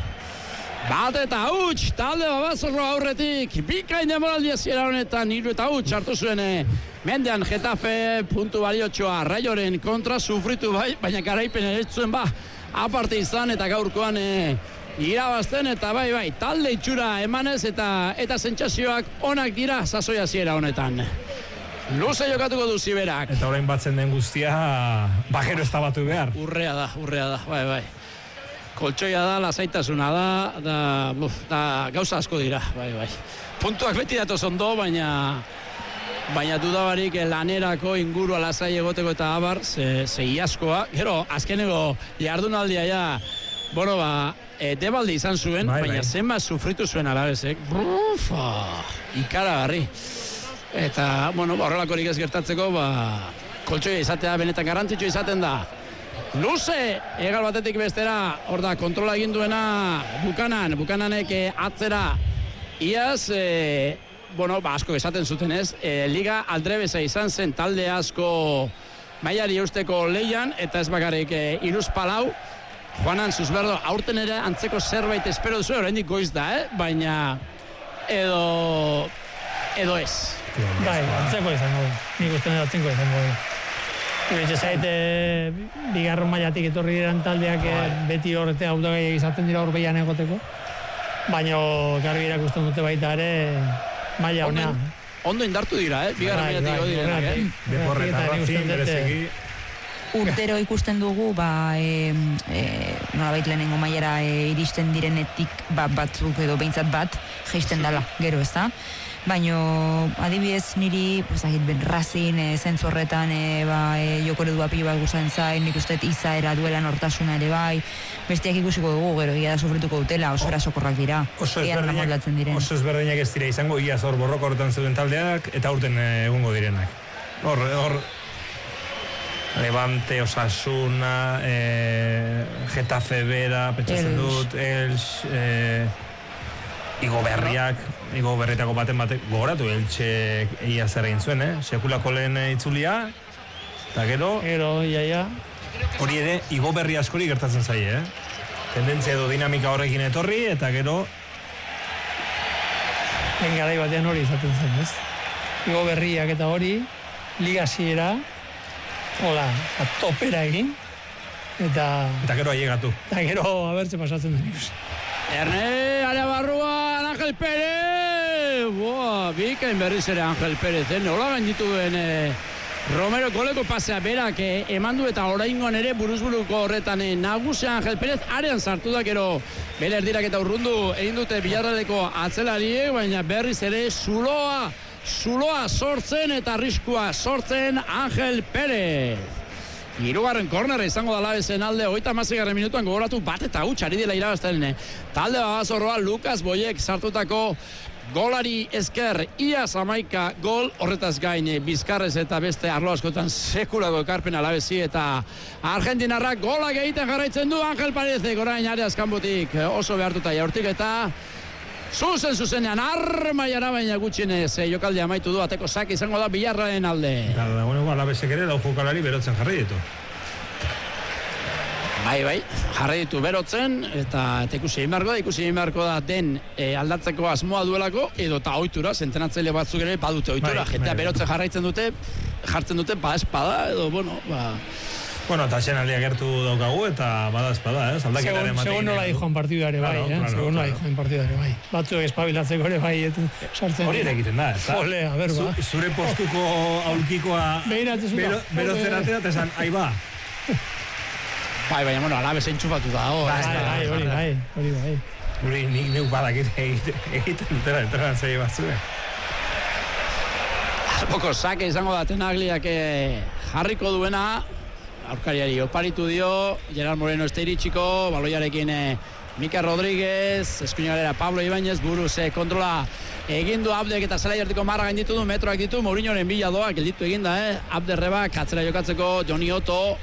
Bat eta huts, talde Babazorro aurretik, bikain demoraldia ziera honetan, 3 eta huts hartu zuen, mendean Getafe puntu baliotxoa Raioren kontra sufritu bai, baina garaipen ere zuen aparte izan eta gaurkoan irabazten eta bai, talde itxura emanez eta sentsazioak onak dira sasoia hasiera honetan. Luze jokatuko du Ziberak. Eta orain batzen den guztia, bajero ez da batu behar. Urrea da, bai. Koltsoia da, lasaitasuna da gauza asko dira, bai. Puntuak beti datoz ondo, baina dudabarik lanerako ingurua lasai egoteko eta abar, ze iazkoa. Gero, azkeneko jardunaldia ja, debalde izan zuen, baina zenbat sufritu zuen Alabezek. Ikaragarri. Eta, horrelakorik ez gertatzeko, koltsoia izatea benetan garrantzitsu izaten da. Luze, egal batetik bestera, hor da, kontrola egin duena Bukananek atzera iaz, asko esaten zuten ez, liga aldrebeza izan zen talde asko mailari eusteko leian, eta ez bakarrik Iruzpalau, Juanan Zuzberdo, aurten ere antzeko zerbait espero duzu, oraindik goiz da, baina edo ez. Bai, antzeko izango du. Nik uste nire antzeko izango du. Iretxe zaite, bigarren mailatik etorri diren taldeak beti horretea autogaiak izaten dira horbeian egoteko. Baina garbi irakusten dute baita ere maila honea. Ondo indartu dira, bigarren mailatik ego direnak. Beporreta Rafin, berezeki. Urtero ikusten dugu, nolabait lehenengo mailara iristen direnetik batzuk edo behintzat bat, jeisten dela, gero ez da. Baina, adibidez niri, Racing zentzu horretan jokore du apilo bat guztien zain, nik uste izaera duela nortasuna ere bai, bestiak ikusiko dugu, gero ia da sufrituko dutela, oso erasokorrak dira. Oso ezberdinak ez dira izango, iaz hor borroko horretan zeuden taldeak, eta urten egungo direnak. Hor, Levante, Osasuna, Getafe Bera, petxatzen dut, Elx, Igo berrietako baten gogoratu, Eltxek ia zer egin zuen, sekulako lehen itzulia, eta gero... iaia. Hori ere, Igo berri askori gertatzen zaie, tendentzia edo dinamika horrekin etorri, eta gero... Garai batean hori izaten zen, ez? Igo berriak eta hori, ligaziera, topera egin, eta gero ailegatu. Eta gero, abertze pasatzen den ikusi. Erne, área barruan, Angel Pérez! Bikain berriz ere Angel Pérez, nola gainditu duen Romero goleko pasea berak eman du eta oraingoan ere buruzburuko horretan nagusia Angel Pérez arean sartu da gero bere erdirak eta urrundu egin dute Villarrealeko atzelariek, baina berriz ere zuloa sortzen eta arriskua sortzen Angel Pérez. Hirugarren kornera izango da Alabezen alde, 36. minutuan gogoratu bat eta huts ari dela irabazten. Talde Babazorroa Lukas Boyek sartutako golari esker iaz 11 gol, horretaz gain Bizkarrez eta beste arlo askotan sekulako ekarpen Alabezi eta Argentinarrak golak egiten jarraitzen du Angel Pérez, orain areaz kanpotik oso behartuta jaurtik eta zuzenean armaiara baina gutxienez jokaldia amaitu du, ateko sak izango da Villarrealen alde. Alabezek ere lau jokalari berotzen jarri ditu. Bai, jarri ditu berotzen eta ikusi egin beharko da den aldatzeko asmoa duelako edo eta ohitura, sentenatzaile batzuk ere badute ohitura, jentea berotzen jarraitzen dute, jartzen dute espada edo eta xenaldia gertu daukagu eta bada espada, aldaketaren matein. Segun nola dijoan partidare bai, segun nola dijoan partidare bai. Batzuk espabilatzeko ere bai, sartzen. Hori ere egiten da, ez da? Jole, a ber, ba. Zure postuko aulkikoa berotzeratea eta esan, ahi ba. Bai, baina, Alabez entxufatu da. Hori bai. Hori nik neuk badak egiten dutera entrenatzaile batzuen. Alboko sake izango da Tenagliak jarriko duena, aurkariari oparitu dio, Gerard Moreno ez da iritsiko, baloiarekin Mika Rodríguez, eskuinalera Pablo Ibáñez, buruz kontrola egindu Abdek eta zelai hartiko marra gainditu du, metroak ditu, Mourinhoren bila doa, gelditu eginda, Abderrebak, atzera jokatzeko Johnny Otto,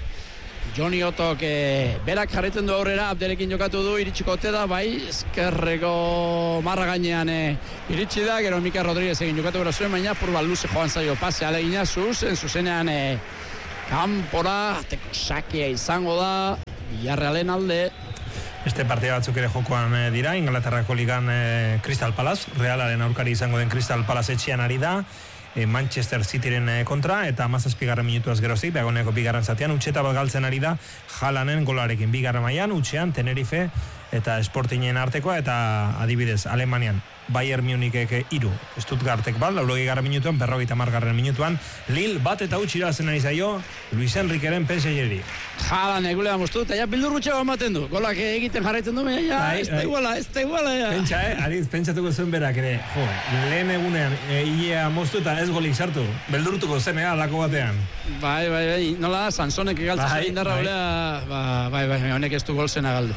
berak jarraitzen du aurrera, Abderekin jokatu du, iritsiko ote da, bai, eskerreko marra gainean iritsi da, gero Mika Rodríguez egin jokatu gara zuen, baina purba luze joan zaio pase, alegina zuzenean kanpora, ateko sakea izango da, Villarrealen alde. Este partida batzuk ere jokoan dira, Inglaterrako ligan Crystal Palace, Realaren aurkari izango den Crystal Palace etxean ari da, Manchester Cityren kontra, eta 17. minutuaz gerozik, begoneko bigarren zatean, utxeta bat galtzen ari da, Halanen golarekin bigarren mailan, utxean, Tenerife eta Sportingen artekoa, eta adibidez, Alemanian, Bayern Munichek 3, Stuttgartek bat, 80. minutuan, 50. minutuan, Lille bat eta utx irabazen ari zaio, Luis Enriqueren PSG-ri. Jalan egulean moztu, eta ja bildur gutxego ematen du, golak egiten jarraitzen du, ez da iguala, ja. Pentsa, Ariz, pentsatuko zuen berak ere, lehen egunean, ia moztu eta ez golik sartu, beldurtuko zen, alako batean. Bai, nola da, Sansonek egaltzen zen indarra olea, bai, honek ez du golzena galdu,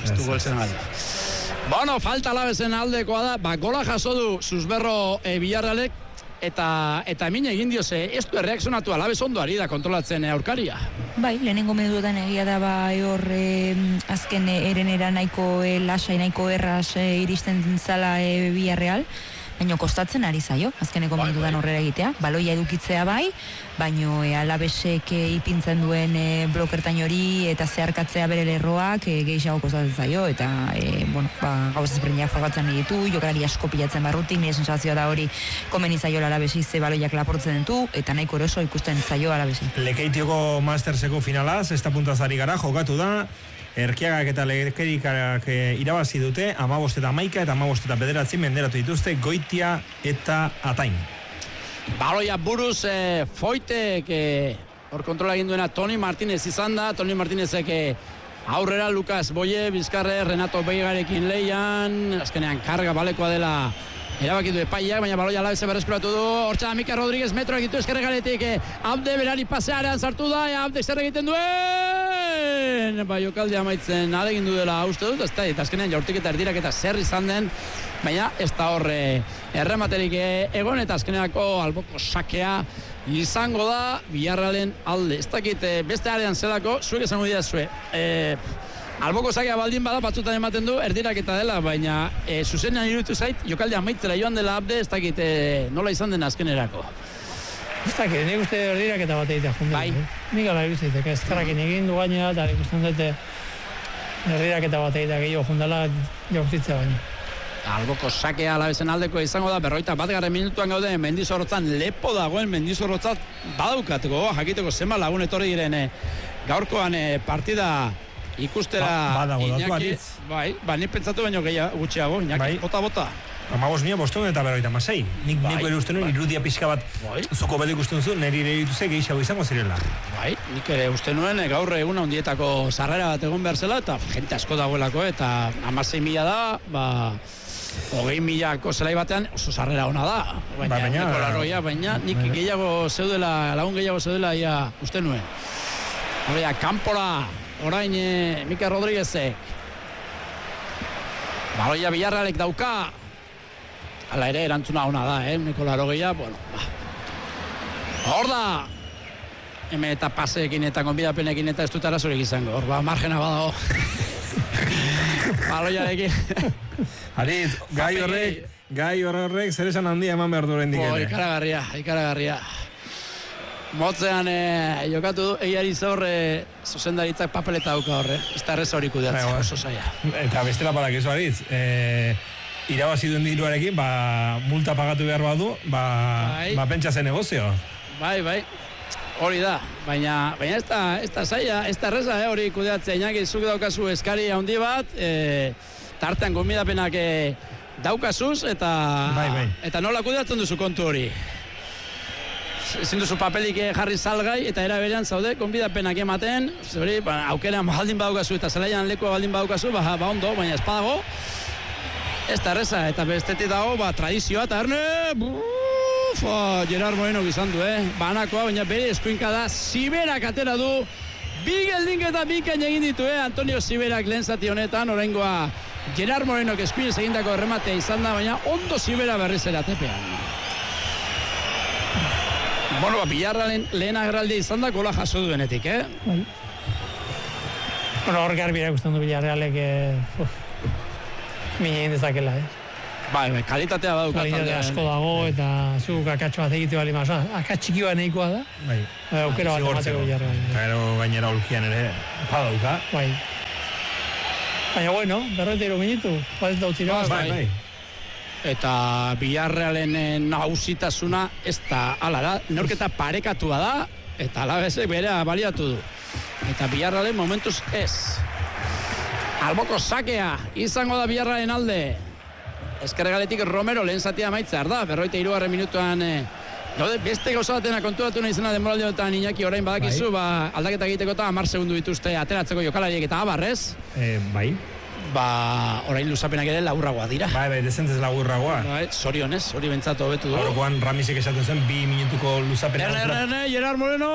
Bueno, falta alabezen aldekoa da, gola jaso du Susberro Villarrealek, eta min egin dio ez du erreakzionatu alabez ondo ari da kontrolatzen aurkaria. Bai, lehenengo minutuetan egia da hor azken erenera nahiko lasai, nahiko erraz iristen zala Villarreal, baina kostatzen ari zaio, azkeneko minututan horrela egitea, baloia edukitzea bai, baino alabesek ipintzen duen blokertain hori eta zeharkatzea bere lerroak gehiago kostatzen zaio, eta gauz ezberdinak forgatzen ditu, jokalari asko pilatzen barrutik, nire sensazioa da hori komeni zaio alabesi ze baloiak laportzen ditu, eta nahiko eroso ikusten zaio alabesi. Lekeitioko Masterseko finalaz, esta puntazari gara, jokatu da, Erkiagak eta Lekerikak irabazi dute, 15 eta 11 eta 15 eta 9 menderatu dituzte Goitia eta Atain. Baloia buruz Foitek hor kontrola egin duena Toni Martinez izan da, Toni Martinezek aurrera Lucas Boye, Bizkarre, Renato Beigarekin leian, azkenean karga balekoa dela erabaki du epaiak, baina baloia alabeze berreskuratu du, hortza Mika Rodríguez metro egitu eskerregaletik, Abde berari pasearean sartu da, Abde zer egiten duen, jokaldi amaitzen adegindu dela uste dut, eta azkenean jaurtik eta erdirak eta zer izan den, baina ez da horre errematerik egon, eta azkeneako alboko sakea izango da Villarrealen alde. Ez dakit beste arean zelako, zuek esango dira zue. Alboko sakea baldin bada, batzutan ematen du, erdirak eta dela, baina zuzenean iruditu zait, jokalde amaitzera joan dela Abde, ez dakit nola izan den azkenerako. Ez dakit, nik uste erdirak eta bat egitea jundela. Bai. Nik ala iruditzaitek, ez karrakin egin du gaina, eta ikusten dute erdirak eta bat egitea gehiago jundela jaurtitzea baina. Alboko sakea alabezen aldeko izango da, 51. minutuan gaude, Mendizorrotzan lepo dagoen, Mendizorrotzat badaukateko, jakiteko zenbat lagun etorri diren gaurkoan partida ikustera Iñaki. Bai, nik pentsatu baino gutxiago, Iñaki, bota. 15.000 eta 56. Nik ere uste nuen, irudia pixka bat zuko bede ikusten zu, niri ere dituzek gehiago izango zirela. Bai, nik ere uste nuen, gaur eguna hundietako sarrera bat egon behar zela, eta jente asko dagoelako, eta 16.000 da, 20.000ko zelai batean oso sarrera ona da. Baina nik gehiago zeudela, lagun gehiago zeudela, uste nuen. Kanpora, orain Mika Rodríguezek. Baloia Villarrealek dauka. Hala ere, erantzuna ona da, Nikola Rogeia, hor da! Hemen eta paseekin eta konbidapenekin eta ez dut arazorik izango, hor margena badago. Baloiarekin. Ariz, gai horrek zer esan handia eman behar duren dikene. Ikaragarria. Motzean jokatu du, eiari zorre zuzendaritzak papeleta dauka horre. Ez da errez hori kudeatzen, oso zaila. Eta bestela parak eso, Ariz, irabazi duen diruarekin, multa pagatu behar badu, pentsa zen negozio. Bai, hori da, baina ez da zaila, ez da erreza, hori kudeatzea, Iñaki, zuk daukazu eskari handi bat, tartean gonbidapenak daukazuz, eta nola kudeatzen duzu kontu hori. Ezin duzu papelik jarri salgai, eta eraberean zaude, gonbidapenak ematen, hori, aukeran baldin badaukazu, eta zelaian lekua baldin badaukazu, ondo, baina ez padago, ez da erreza, eta bestetik dago, tradizioa, eta Gerard Moreno izan du, banakoa, baina bere eskuinka da, Ziberak atera du Bi geldinketa bikain egin ditu, Antonio Siberak lehen zati honetan, oraingoa Gerard Morenok eskuinez egindako errematea izan da, baina ondo Sibera berriz ere atepean. Bueno, Villarrealen lehen agerraldia izan da gola jaso duenetik, Bai. Bueno, hor garbira ikusten du Villarrealek egin dezakela, Bai, kalitatea badauka. Kalitatea asko dago, eta zuk akatxo bat egite bali masa. Akatx txiki bat nahikoa da. Bai. Aukera bat emateko Villarreal. Gero gainera ulkian ere badauka. Bai. Baina, bueno, 43 minutu. Bat dut tira. Bai. Eta Villarrealen nagusitasuna ez da, ala, neurketa parekatua da, eta alabezek berea baliatu du. Eta Villarrealen momentuz ez. Alboko sakea izango da Villarrealen alde. Eskerregaletik Romero lehen zatia maitzear da, 43. minutuan beste gauza batena konturatu nahi izena denboraldi honetan Iñaki orain badakizu, aldaketa egiteko eta 10 segundu dituzte ateratzeko jokalariek eta abarrez. Bai. Orain luzapenak ere laburragoa dira. Bai, desentez laburragoa. Zorionez, hori bentsatu hobetu du. Horrekoan Ramisek esaten zen 2 minutuko luzapena. Gerard Moreno!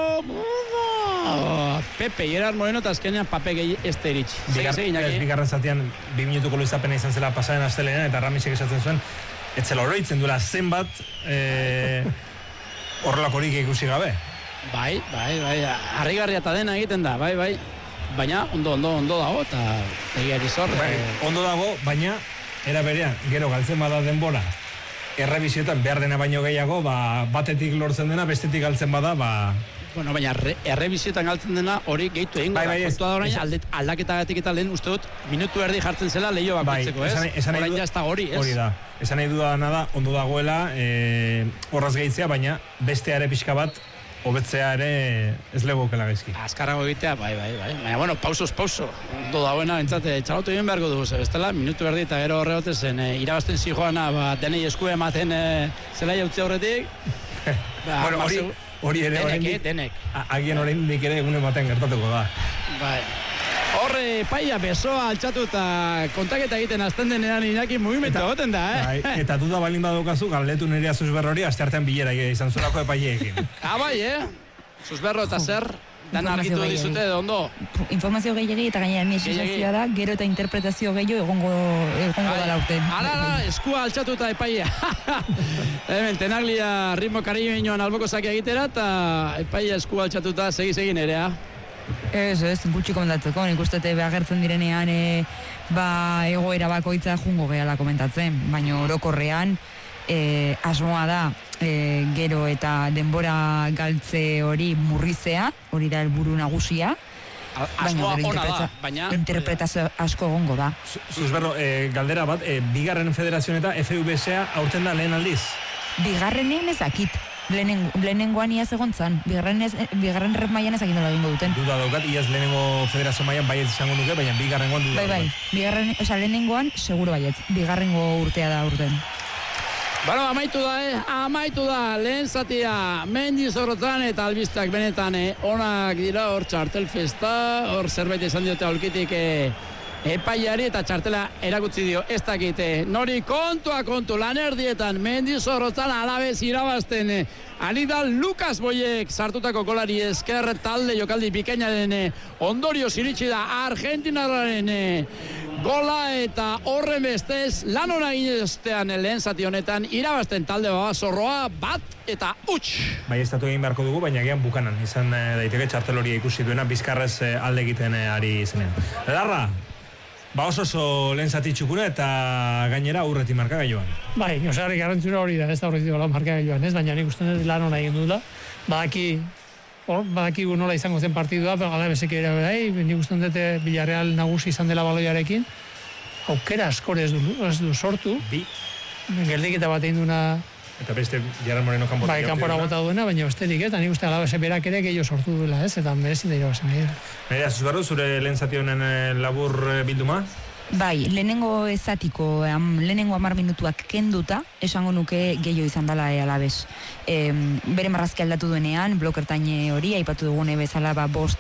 Pepe, Gerard Moreno eta azkenean Pape gehi ez da iritsi. Bigarren zatean 2 minutuko luzapena izan zela pasaren astelenean eta Ramisek esaten zuen etzela oroitzen duela zenbat horrelakorik ikusi gabe. Bai, harrigarria eta dena egiten da, bai. Baina ondo dago eta egiari zor. Ondo dago, baina era berean, gero galtzen bada denbora errebizioetan behar dena baino gehiago, batetik lortzen dena, bestetik galtzen bada, Bueno, baina errebizioetan galtzen dena hori gehitu egingo da. Kontua da orain, aldaketagatik eta lehen uste dut minutu erdi jartzen zela lehio bakoitzeko, ez? Orain ja ez da hori, ez? Hori da. Esan nahi dudana da, ondo dagoela, horraz gehitzea, baina beste are pixka bat hobetzea ere ez legokela gaizki. Azkarrago egitea, bai. Baina, bueno, pauso. Ondo dagoena, entzate, txalotu egin beharko dugu, bestela, minutu erdi eta gero horregote zen, irabazten zijoana, denei esku ematen zela jautze horretik. Bueno, hori ere denek. Agien oraindik ere egun ematen gertatuko da. Bai. Horre, paia besoa altxatu eta kontaketa egiten azten denean Iñaki mugimendu egoten da, Bai, eta duda balin badukazu, galdetu Nerea Zuzberro hori asteartean bilera izan zurako epaiekin. Bai, Zuzberro eta zer, dan argitu dizute edo ondo? Informazio gehiagi eta gainera miesizazioa da, gero eta interpretazio gehiago egongo dala urten. Ala, eskua altxatu eta epaia. Hemen, Tenaglia ritmo kariñoan alboko zakia egitera eta epaia eskua altxatu eta segi Nerea. Ez, gutxi komentatzeko, nik uste agertzen direnean egoera bakoitza jungo gehala komentatzen, baina orokorrean asmoa da gero eta denbora galtze hori murrizea, hori da helburu nagusia. Asmoa ona da, baina interpretazio asko egongo da. Zuzberro, galdera bat, bigarren federazioan eta FVBSA aurten da lehen aldiz? Bigarrenen ezakit. Lehenengoan iaz egontzan, bigarren rep maian ezakin dola egingo duten. Duda daukat, iaz lehenengo federazio maian baietz izango nuke, baina bigarrengoan duda. Bai, lehenengoan seguro baietz, bigarrengo urtea da urten. Bueno, amaitu da, lehen zatia, Mendizorrotzan eta albistak benetan onak dira hor txartel festa, hor zerbait izan diote aulkitik epaiari eta txartela erakutsi dio ez dakite. Nori kontu lan erdietan Mendizorrotzan alabez irabazten ari da Lukas Boyek sartutako golari esker talde jokaldi bikainaren ondorioz iritsi da Argentinarraren gola eta horren bestez lan hona gineztean lehen zati honetan irabazten talde Babazorroa 1-0. Bai, estatu egin beharko dugu, baina gian bukanan izan daiteke txartel hori ikusi duena bizkarrez alde egiten ari zenean. Edarra, oso lehen zati txukuna eta gainera aurreti markagailuan. Bai, osarri garrantzura hori da, ez da aurreti markagailuan, ez? Baina nik uste dut lan hona egin dula. Badakigu nola izango zen partidua, pero gala bezeke ere bai, nik uste dut Villarreal nagusi izan dela baloiarekin. Aukera askore ez du sortu. Geldiketa bat egin duna. Eta beste Gerard Moreno kanpora. Bai, kanpora bota duena, baina besterik, eta nik uste alabese berak ere gehiago sortu duela, ez? Eta merezin da irabazen. Nerea, Zuzberro, zure lehen zati honen labur bilduma? Bai, lehenengo ezatiko, lehenengo 10 minutuak kenduta, esango nuke gehiago izan dela Alabes. Bere marrazki aldatu duenean, blok ertaine hori, aipatu dugune bezala,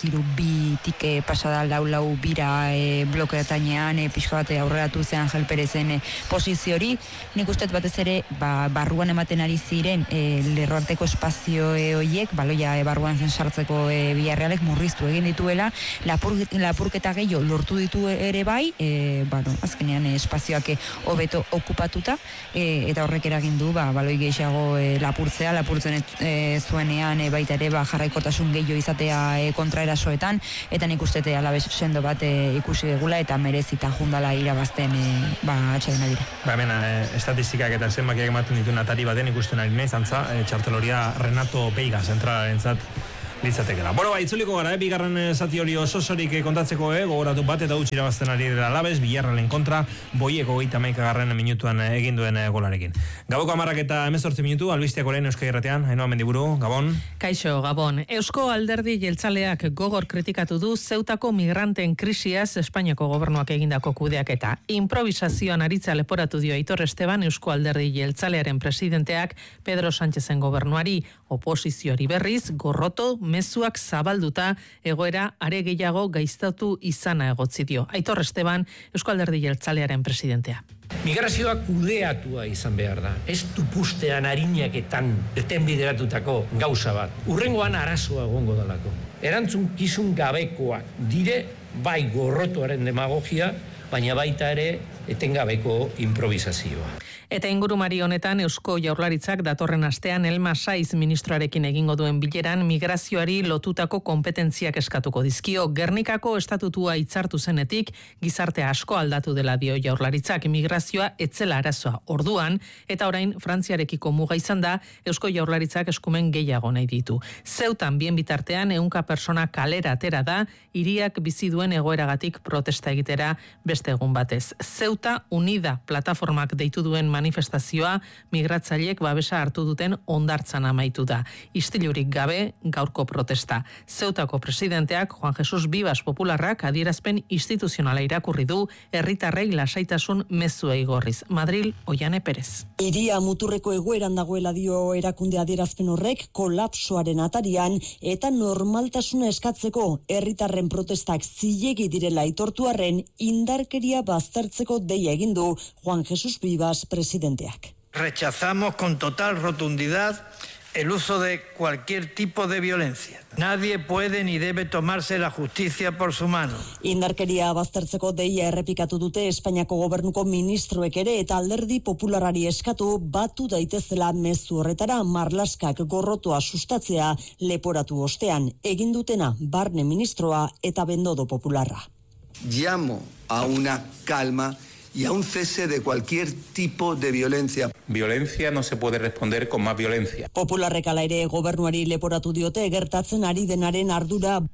5-3-2 pasada lau bira blok ertainean, pixka bat aurreratu zen Angel Perezen posizio hori. Nik uste batez ere, barruan ematen ari ziren, lerroarteko espazio horiek, baloia barruan zen sartzeko Villarrealek murriztu egin dituela, lapurketa gehiago lortu ditu ere bai, azkenean espazioak hobeto okupatuta, eta horrek eragin du baloi gehiago lapurtzen zuenean baita ere jarraikortasun gehiago izatea kontraerasoetan, eta nik uste Alabes sendo bat ikusi dugula eta merezita jundala irabazten atxeden adira. Hemen estatistikak eta zenbakiak ematen ditu Natari baten ikusten ari nahi zantza, txarteloria Renato Veiga zentralarentzat litzatekela. Bueno, itzuliko gara, bigarren zati hori osorik kontatzeko, gogoratu bat eta utzi irabazten ari dela Alabes, Villarrealen kontra, Boieko 31. minutuan egin duen golarekin. Gaboko 10 eta 18 minutu, albisteak orain Euskadi Irratian, Ainhoa Mendiburu, Gabon. Kaixo, Gabon. Eusko Alderdi Jeltzaleak gogor kritikatu du Zeutako migranten krisiaz Espainiako gobernuak egindako kudeaketa. Improvisazioan aritza leporatu dio Aitor Esteban Eusko Alderdi Jeltzalearen presidenteak Pedro Sánchezen gobernuari, oposiziori berriz, gorroto, mezuak zabalduta egoera are gehiago gaiztatu izana egotzi dio. Aitor Esteban, Eusko Alderdi Jeltzalearen presidentea. Migrazioa kudeatua izan behar da. Ez tupustean arinaketan etenbideratutako gauza bat. Urrengoan arazoa egongo dalako. Erantzukizun gabekoak dire, bai gorrotuaren demagogia, baina baita ere etengabeko improvisazioa. Eta ingurumari honetan Eusko Jaurlaritzak datorren astean Elma Saiz ministroarekin egingo duen bileran migrazioari lotutako kompetentziak eskatuko dizkio. Gernikako estatutua hitzartu zenetik gizartea asko aldatu dela dio Jaurlaritzak, migrazioa etzela arazoa orduan, eta orain Frantziarekiko muga izan da Eusko Jaurlaritzak eskumen gehiago nahi ditu. Zeutan bien bitartean 100 persona kalera atera da hiriak bizi duen egoeragatik protesta egitera beste egun batez. Ceuta Unida plataformak deitu duen manifestazioa migratzaileek babesa hartu duten hondartzan amaitu da. Istilurik gabe gaurko protesta. Zeutako presidenteak Juan Jesus Bibas popularrak adierazpen instituzionala irakurri du herritarrei lasaitasun mezua igorriz. Madril, Oiane Perez. Hiria muturreko egoeran dagoela dio erakunde adierazpen horrek kolapsoaren atarian eta normaltasuna eskatzeko herritarren protestak zilegi direla aitortuarren indarkeria baztertzeko deia egin du Juan Jesus Bibas presidenteak. Rechazamos con total rotundidad el uso de cualquier tipo de violencia. Nadie puede ni debe tomarse la justicia por su mano. Indarkeria baztertzeko deia errepikatu dute Espainiako gobernuko ministroek ere eta Alderdi Popularrari eskatu batu daitezela mezu horretara marlaskak gorrotoa sustatzea leporatu ostean egin dutena Barne ministroa eta Bendodo Popularra. Llamo a una calma y a un cese de cualquier tipo de violencia. Violencia no se puede responder con más violencia. Popularrek hala ere gobernuari leporatu diote gertatzen ari denaren ardura.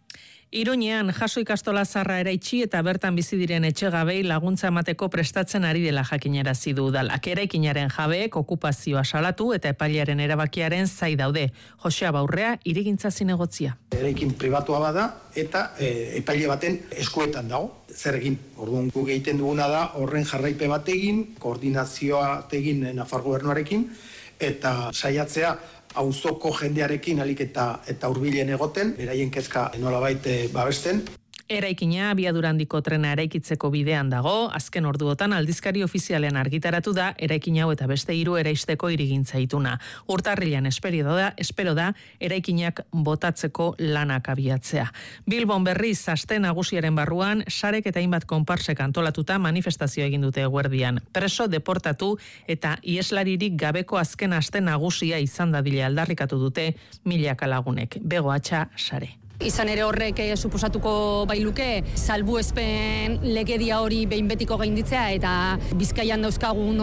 Iruñean jaso ikastola zarra eraitsi eta bertan bizi diren etxegabei laguntza emateko prestatzen ari dela jakinarazi du udalak. Eraikinaren jabeek okupazioa salatu eta epailearen erabakiaren zai daude. Josea Baurrea irigintza zinegotzia. Eraikin pribatua bada eta epaile baten eskuetan dago. Zer egin? Orduan guk egiten duguna da horren jarraipe bat egin, koordinazioa egin Nafar gobernuarekin eta saiatzea auzoko jendearekin alik eta hurbilen egoten, beraien kezka nolabait babesten. Eraikina abiadura handiko trena eraikitzeko bidean dago, azken orduotan aldizkari ofizialean argitaratu da eraikin hau eta beste 3 eraisteko irigintza ituna. Urtarrilean espero da eraikinak botatzeko lanak abiatzea. Bilbon berriz aste nagusiaren barruan sarek eta hainbat konparsek antolatuta manifestazio egin dute eguerdian. Preso deportatu eta ieslaririk gabeko azken aste nagusia izan dadila aldarrikatu dute milaka lagunek. Begoatxa sare. Izan ere horrek suposatuko bailuke salbuespen legedia hori behin betiko gainditzea eta Bizkaian dauzkagun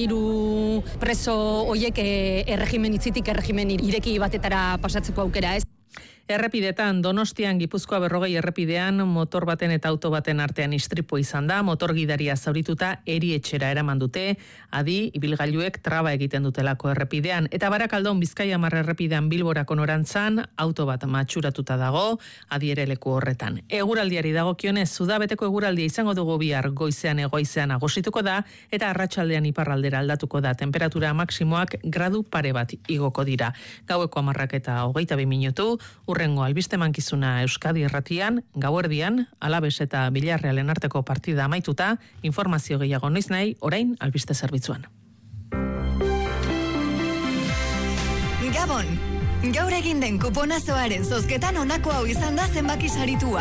23 preso hoiek erregimen itzitik erregimen ireki batetara pasatzeko aukera, ez? Errepidetan Donostian Gipuzkoa 40 errepidean motor baten eta auto baten artean istripu izan da, motor gidaria zaurituta erietxera eraman dute, adi ibilgailuek traba egiten dutelako errepidean, eta Barakaldon Bizkaia 10 errepidean Bilborako norantzan auto bat matxuratuta dago, adi ere leku horretan. Eguraldiari dagokionez, Udabeteko eguraldia izango dugu bihar goizean egoizean agosituko da, eta arratsaldean iparraldera aldatuko da, temperatura maksimoak gradu pare bat igoko dira. Gaueko 10 eta 22 minutu, urrengo albiste mankizuna Euskadi Irratian, gauerdian, Alabes eta Villarrealen arteko partida amaituta, informazio gehiago noiz nahi, orain albiste zerbitzuan. Gabon! Gaur egin den kuponazoaren zozketan honako hau izan da zenbaki saritua.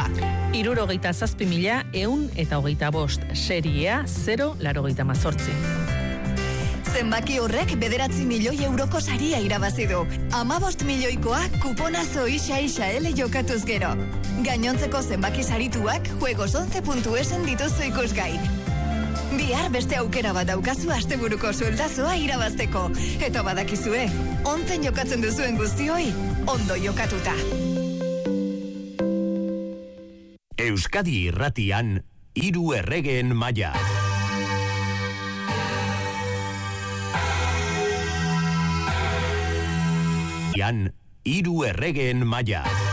67.125, seriea 0,88. Zenbaki horrek 9 milioi euroko saria irabazi du. 15 milioikoa kuponazo isa ele jokatuz gero. Gainontzeko zenbaki sarituak juegos11.esen dituzu ikusgai. Bihar beste aukera bat daukazu asteburuko sueldazoa irabazteko. Eta badakizue, 11 jokatzen duzuen guztioi, ondo jokatuta. Euskadi Irratian, 3 erregeen maila. Ian, 3 erregeen maila.